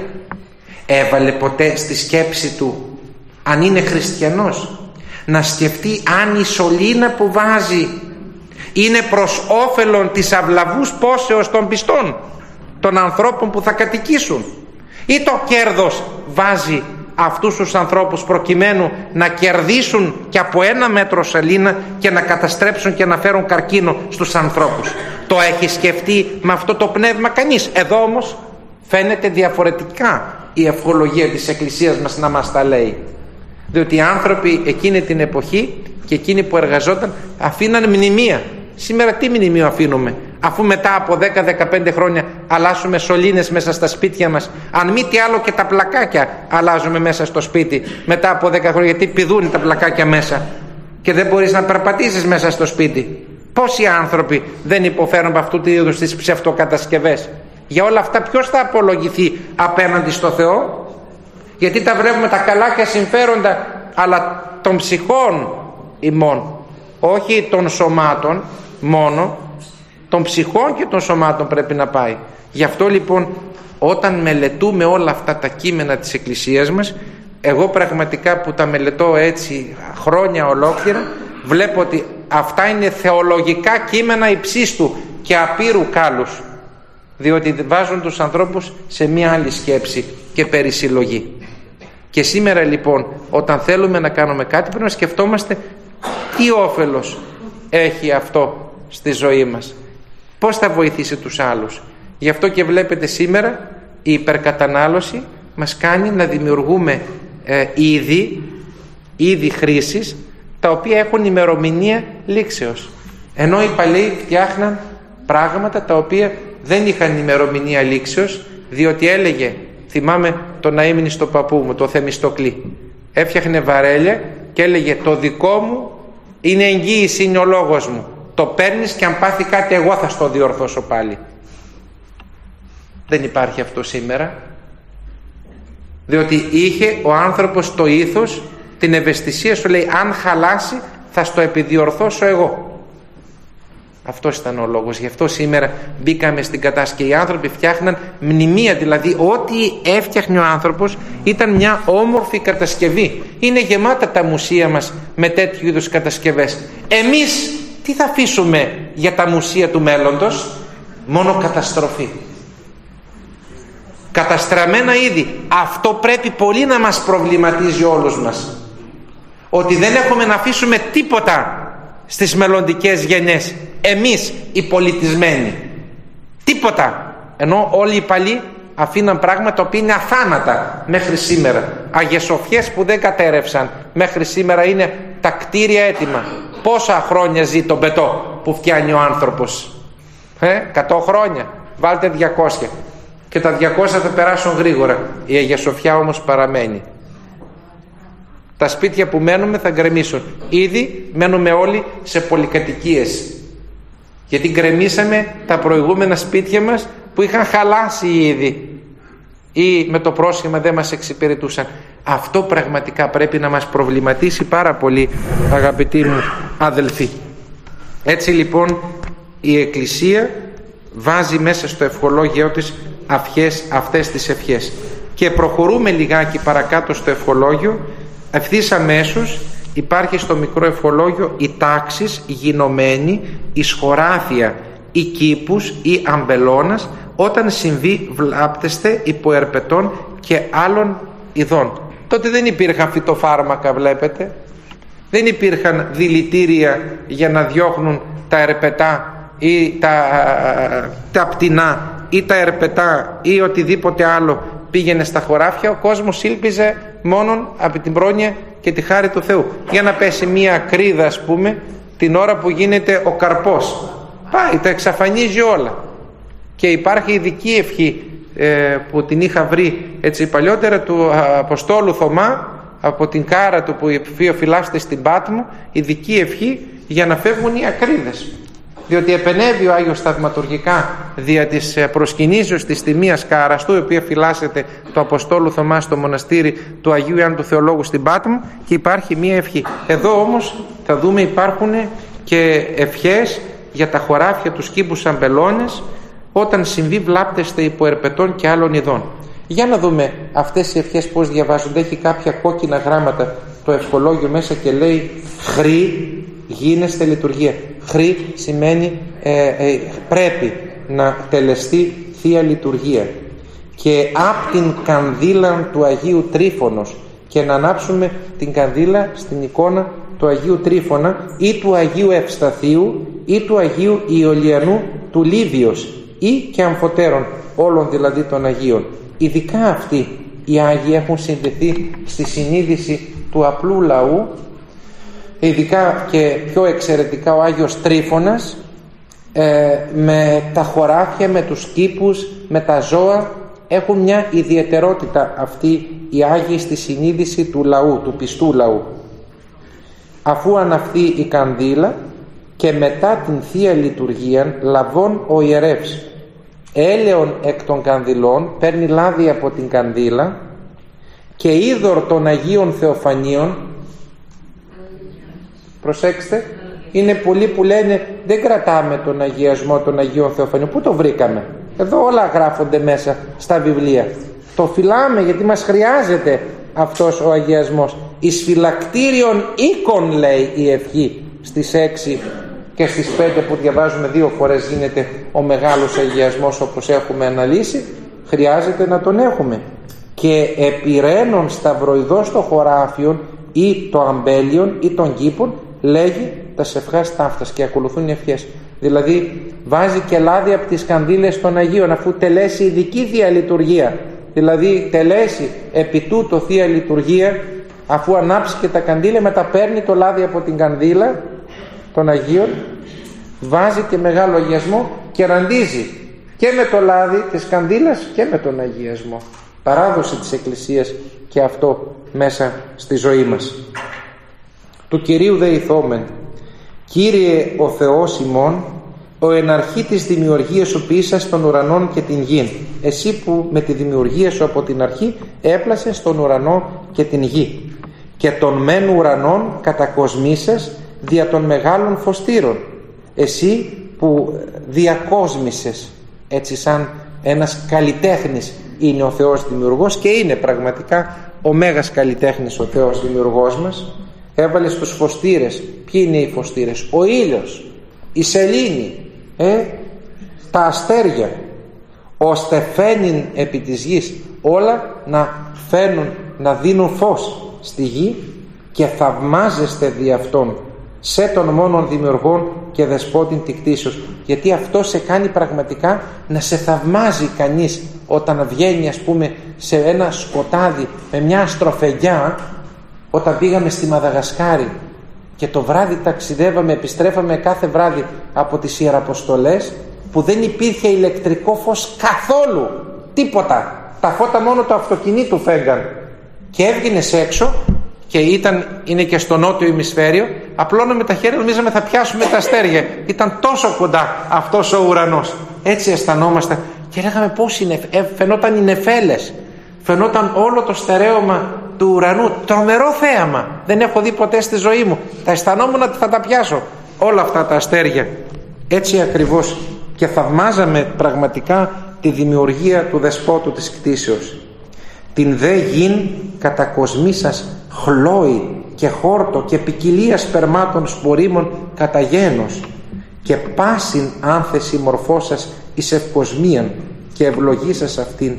έβαλε ποτέ στη σκέψη του, αν είναι χριστιανός, να σκεφτεί αν η σωλήνα που βάζει είναι προς όφελον της αυλαβούς πόσεως των πιστών, των ανθρώπων που θα κατοικήσουν, ή το κέρδος βάζει αυτούς τους ανθρώπους προκειμένου να κερδίσουν και από ένα μέτρο σωλήνα και να καταστρέψουν και να φέρουν καρκίνο στους ανθρώπους? Το έχει σκεφτεί με αυτό το πνεύμα κανείς? Εδώ όμως φαίνεται διαφορετικά η ευχολογία της Εκκλησίας μας να μας τα λέει, διότι οι άνθρωποι εκείνη την εποχή και εκείνοι που εργαζόταν αφήναν μνημεία. Σήμερα τι μνημείο αφήνουμε, αφού μετά από δέκα με δεκαπέντε χρόνια αλλάσουμε σωλήνες μέσα στα σπίτια μας? Αν μη τι άλλο και τα πλακάκια αλλάζουμε μέσα στο σπίτι μετά από δέκα χρόνια, γιατί πηδούν τα πλακάκια μέσα και δεν μπορείς να περπατήσεις μέσα στο σπίτι. Πόσοι άνθρωποι δεν υποφέρουν από αυτού του είδους τις ψευτοκατασκευές? Για όλα αυτά ποιος θα απολογηθεί απέναντι στο Θεό? Γιατί τα βλέπουμε τα καλά και συμφέροντα, αλλά των ψυχών ημών, όχι των σωμάτων μόνο, των ψυχών και των σωμάτων πρέπει να πάει. Γι' αυτό λοιπόν όταν μελετούμε όλα αυτά τα κείμενα της Εκκλησίας μας, εγώ πραγματικά που τα μελετώ έτσι χρόνια ολόκληρα, βλέπω ότι αυτά είναι θεολογικά κείμενα υψίστου και απείρου κάλους, διότι βάζουν τους ανθρώπους σε μια άλλη σκέψη και περισυλλογή. Και σήμερα λοιπόν όταν θέλουμε να κάνουμε κάτι πρέπει να σκεφτόμαστε τι όφελος έχει αυτό στη ζωή μας, πώς θα βοηθήσει τους άλλους. Γι' αυτό και βλέπετε σήμερα η υπερκατανάλωση μας κάνει να δημιουργούμε ε, είδη, είδη χρήσης τα οποία έχουν ημερομηνία λήξεως, ενώ οι παλαιοί φτιάχναν πράγματα τα οποία δεν είχαν ημερομηνία λήξεως, διότι έλεγε, θυμάμαι τον αείμνη στο παππού μου, το Θεμιστοκλή, έφτιαχνε βαρέλια και έλεγε το δικό μου είναι εγγύηση, είναι ο λόγος μου, το παίρνεις και αν πάθει κάτι εγώ θα στο διορθώσω πάλι. Δεν υπάρχει αυτό σήμερα. Διότι είχε ο άνθρωπος το ήθος, την ευαισθησία, σου λέει αν χαλάσει θα στο επιδιορθώσω εγώ. Αυτός ήταν ο λόγος. Γι' αυτό σήμερα μπήκαμε στην κατάσκευη. Οι άνθρωποι φτιάχναν μνημεία, δηλαδή ό,τι έφτιαχνε ο άνθρωπος ήταν μια όμορφη κατασκευή. Είναι γεμάτα τα μουσεία μας με τέτοιου είδους κατασκευές. Εμείς τι θα αφήσουμε για τα μουσεία του μέλλοντος? Μόνο καταστροφή. Καταστραμμένα είδη. Αυτό πρέπει πολύ να μας προβληματίζει όλους μας. Ότι δεν έχουμε να αφήσουμε τίποτα στις μελλοντικές γενιές. Εμείς οι πολιτισμένοι. Τίποτα. Ενώ όλοι οι παλιοί αφήναν πράγματα που είναι αθάνατα μέχρι σήμερα. Αγιεσοφιές που δεν κατέρευσαν μέχρι σήμερα είναι τα κτίρια έτοιμα. Πόσα χρόνια ζει το μπετό που φτιάνει ο άνθρωπος? Ε, εκατό χρόνια. Βάλτε διακόσια. Και τα διακόσια θα περάσουν γρήγορα. Η Αγιεσοφιά όμως παραμένει. Τα σπίτια που μένουμε θα γκρεμίσουν. Ήδη μένουμε όλοι σε πολυκατοικίες. Γιατί γκρεμίσαμε τα προηγούμενα σπίτια μας που είχαν χαλάσει ήδη ή με το πρόσχημα δεν μας εξυπηρετούσαν. Αυτό πραγματικά πρέπει να μας προβληματίσει πάρα πολύ, αγαπητοί μου αδελφοί. Έτσι λοιπόν η Εκκλησία βάζει μέσα στο ευχολόγιο της αυχές, αυτές τις ευχές. Και προχωρούμε λιγάκι παρακάτω στο ευχολόγιο. Ευθύς αμέσως υπάρχει στο μικρό ευχολόγιο η τάξης γινωμένη, η σχοράφια, η κήπους ή αμπελώνας όταν συμβεί βλάπτεστε υποερπετών και άλλων ειδών. Τότε δεν υπήρχαν φυτοφάρμακα, βλέπετε. Δεν υπήρχαν δηλητήρια για να διώχνουν τα ερπετά ή τα, τα πτηνά ή τα ερπετά ή οτιδήποτε άλλο πήγαινε στα χωράφια. Ο κόσμος ήλπιζε μόνον από την πρόνοια και τη χάρη του Θεού. Για να πέσει μία κρίδα, ας πούμε, την ώρα που γίνεται ο καρπός, πάει, τα εξαφανίζει όλα. Και υπάρχει ειδική ευχή ε, που την είχα βρει έτσι παλιότερα του Αποστόλου Θωμά από την κάρα του που φυλάσσεται στην Πάτμο, ειδική ευχή για να φεύγουν οι ακρίδες. Διότι επενέβη ο Άγιος θαυματουργικά δια της προσκυνήσεως της τιμίας κάρας του, η οποία φυλάσσεται του Αποστόλου Θωμά στο μοναστήρι του Αγίου Ιωάννου του Θεολόγου στην Πάτμο, και υπάρχει μία ευχή. Εδώ όμως θα δούμε υπάρχουν και ευχές για τα χωράφια, τους κήπους αμπελώνες, όταν συμβεί βλάπτεστε υποερπετών και άλλων ειδών. Για να δούμε αυτές οι ευχές πώς διαβάζονται. Έχει κάποια κόκκινα γράμματα το ευχολόγιο μέσα και λέει χρή γίνεστε λειτουργία. Χρή σημαίνει ε, ε, πρέπει να τελεστεί Θεία Λειτουργία. Και απ' την κανδύλα του Αγίου Τρίφωνος, και να ανάψουμε την κανδύλα στην εικόνα του Αγίου Τρίφωνα ή του Αγίου Ευσταθίου ή του Αγίου Ιωλιανού του Λίβιος ή και αμφωτέρων, όλων δηλαδή των Αγίων. Ειδικά αυτοί οι Άγιοι έχουν συνδεθεί στη συνείδηση του απλού λαού, ειδικά και πιο εξαιρετικά ο Άγιος Τρίφωνας, ε, με τα χωράφια, με τους κήπους, με τα ζώα. Έχουν μια ιδιαιτερότητα αυτοί οι Άγιοι στη συνείδηση του λαού, του πιστού λαού. Αφού αναφθεί η κανδύλα και μετά την Θεία Λειτουργία λαβών ο ιερεύς έλεον εκ των κανδυλών, παίρνει λάδι από την κανδύλα και είδωρ των Αγίων Θεοφανίων. Προσέξτε, είναι πολλοί που λένε δεν κρατάμε τον αγιασμό των Αγίων Θεοφανίων. Πού το βρήκαμε? Εδώ όλα γράφονται μέσα στα βιβλία. Το φυλάμε γιατί μας χρειάζεται αυτός ο αγιασμός. Εις φυλακτήριον οίκων, λέει η ευχή στις έξι και στις πέντε που διαβάζουμε δύο φορές γίνεται ο μεγάλος αγιασμός, όπως έχουμε αναλύσει. Χρειάζεται να τον έχουμε. Και επιραίνων σταυροειδός των χωράφιων ή το αμπέλιον ή των κήπων λέγει τα σευχάς ταύτας, και ακολουθούν οι ευχές. Δηλαδή βάζει και λάδι από τις κανδύλες των Αγίων, αφού τελέσει ειδική Θεία Λειτουργία. Δηλαδή τελέσει επί τούτο Θεία Λειτουργία, αφού ανάψει και τα καντήλια, μετά παίρνει το λάδι από την κανδύλα των Αγίων, βάζει και μεγάλο αγιασμό και ραντίζει και με το λάδι της κανδύλας και με τον αγιασμό. Παράδοση της Εκκλησίας και αυτό μέσα στη ζωή μας. Του Κυρίου δε ηθόμεν. Κύριε ο Θεός ημών, ο εν αρχή της δημιουργίας σου ποιήσας των ουρανών και την γην. Εσύ που με τη δημιουργία σου από την αρχή έπλασες τον ουρανό και την γη. Και των μεν ουρανών κατακοσμήσας δια των μεγάλων φωστήρων. Εσύ που διακόσμησες, έτσι σαν ένας καλλιτέχνης είναι ο Θεός δημιουργός, και είναι πραγματικά ο μέγας καλλιτέχνης ο Θεός δημιουργός μας. Έβαλε στους φωστήρες. Ποιοι είναι οι φωστήρες? Ο ήλιος, η σελήνη, ε, τα αστέρια, ώστε φαίνειν επί της γης, όλα να φαίνουν, να δίνουν φως στη γη, και θαυμάζεστε δι' αυτόν σε τον μόνον δημιουργών και δεσπότην τη κτήσεως. Γιατί αυτό σε κάνει πραγματικά να σε θαυμάζει κανείς όταν βγαίνει, ας πούμε, σε ένα σκοτάδι με μια αστροφεγγιά. Όταν πήγαμε στη Μαδαγασκάρη και το βράδυ ταξιδεύαμε, επιστρέφαμε κάθε βράδυ από τις Ιεραποστολές, που δεν υπήρχε ηλεκτρικό φως καθόλου, τίποτα, τα φώτα μόνο του αυτοκινήτου φέγγαν, και έβγαινες έξω και ήταν, είναι και στο νότιο ημισφαίριο, απλώναμε τα χέρια, νομίζαμε θα πιάσουμε τα αστέρια, ήταν τόσο κοντά αυτός ο ουρανός. Έτσι αισθανόμαστε και λέγαμε πώς είναι, ε, φαινόταν οι νεφέλες, φαινόταν όλο το στερέωμα του ουρανού, τρομερό θέαμα, δεν έχω δει ποτέ στη ζωή μου, θα αισθανόμουν ότι θα τα πιάσω όλα αυτά τα αστέρια. Έτσι ακριβώς, και θαυμάζαμε πραγματικά τη δημιουργία του δεσπότου της κτήσεως. Την δε γην κατακοσμήσας χλώη και χόρτο και ποικιλία σπερμάτων σπορίμων κατά γένος, και πάσιν άνθεση μορφώσας εις ευκοσμίαν και ευλογήσας αυτήν.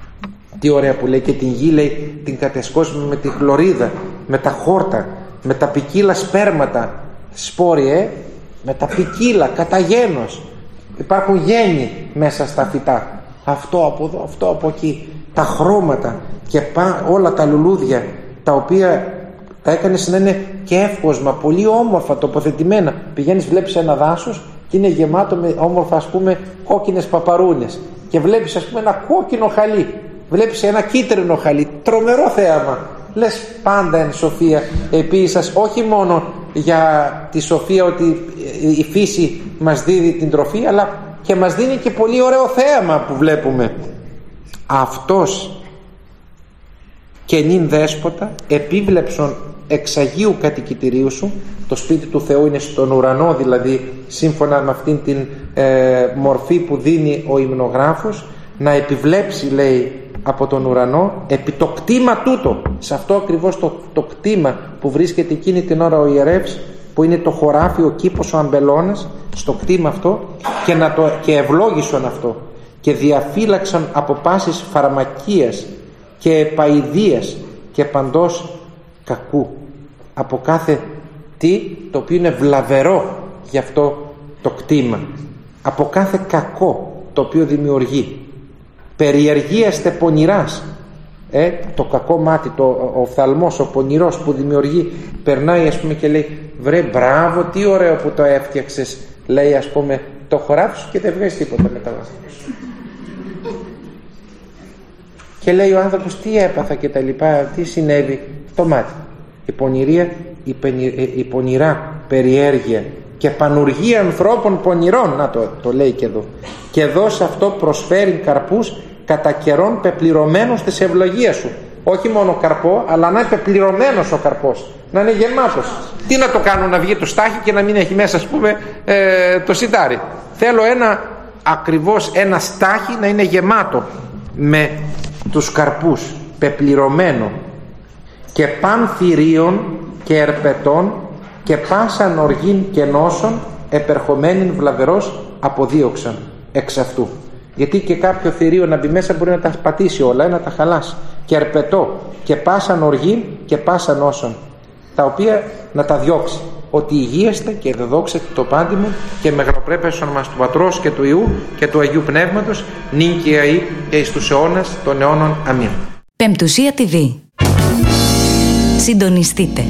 Τι ωραία που λέει, και την γη λέει την κατεσκόσμη με τη χλωρίδα, με τα χόρτα, με τα ποικίλα σπέρματα σπόροι, ε, με τα ποικίλα κατά γένος. Υπάρχουν γέννη μέσα στα φυτά, αυτό από εδώ, αυτό από εκεί, τα χρώματα και πά, όλα τα λουλούδια, τα οποία τα έκανες να είναι και εύκοσμα, πολύ όμορφα τοποθετημένα. Πηγαίνεις, βλέπεις ένα δάσος και είναι γεμάτο με όμορφα, ας πούμε, κόκκινες παπαρούνες, και βλέπεις, ας πούμε, ένα κόκκινο χαλί, βλέπεις ένα κίτρινο χαλί, τρομερό θέαμα. Λες, πάντα εν σοφία επίσης, όχι μόνο για τη σοφία ότι η φύση μας δίδει την τροφή, αλλά και μας δίνει και πολύ ωραίο θέαμα που βλέπουμε. Αυτός και νυν δέσποτα επίβλεψον εξ Αγίου κατοικητηρίου σου. Το σπίτι του Θεού είναι στον ουρανό, δηλαδή σύμφωνα με αυτήν την ε, μορφή που δίνει ο υμνογράφος, να επιβλέψει, λέει, από τον ουρανό επί το κτήμα τούτο, σε αυτό ακριβώς το, το κτήμα που βρίσκεται εκείνη την ώρα ο ιερεύς, που είναι το χωράφι, ο κήπος, ο αμπελώνας, στο κτήμα αυτό, και, να το, και ευλόγησον αυτό, και διαφύλαξαν από πάσης φαρμακίας και επαηδίας και παντός κακού, από κάθε τι το οποίο είναι βλαβερό για αυτό το κτήμα, από κάθε κακό το οποίο δημιουργεί. Περιεργίαστε πονηράς, ε, το κακό μάτι, το, ο οφθαλμός, ο πονηρός που δημιουργεί, περνάει, ας πούμε, και λέει, βρε μπράβο, τι ωραίο που το έφτιαξες, λέει, ας πούμε, το χωράφι σου, και δεν βγάζει τίποτα μετά. Και λέει ο άνθρωπος, τι έπαθα και τα λοιπά, τι συνέβη? Το μάτι. Η πονηρία, η, πενι, η πονηρά περιέργεια και πανουργία ανθρώπων πονηρών, να το, το λέει και εδώ, και εδώ σε αυτό προσφέρει καρπούς κατά καιρόν πεπληρωμένος της ευλογίας σου. Όχι μόνο καρπό, αλλά να είναι πεπληρωμένος ο καρπός, να είναι γεμάτος. Τι να το κάνω, να βγει το στάχι και να μην έχει μέσα, ας πούμε, ε, το σιτάρι? Θέλω ένα, ακριβώς ένα στάχι να είναι γεμάτο με τους καρπούς, πεπληρωμένο, και παν θηρίων και ερπετών και πάσαν οργήν και νόσων επερχομένην βλαβερός αποδίωξαν εξ αυτού. Γιατί και κάποιο θηρίο να μπει μέσα μπορεί να τα πατήσει όλα, να τα χαλάσει. Και ερπετό και πάσαν οργήν και πάσαν νόσων, τα οποία να τα διώξει. Ότι υγείαστε και δεδόξετε το πάντι μου και μεγαλοπρέπεια στον μας του Πατρός και του Υιού και του Αγίου Πνεύματος, νυν και αεί και εις τους αιώνας των αιώνων. Αμήν. Πεμπτουσία τι βι. Συντονιστείτε.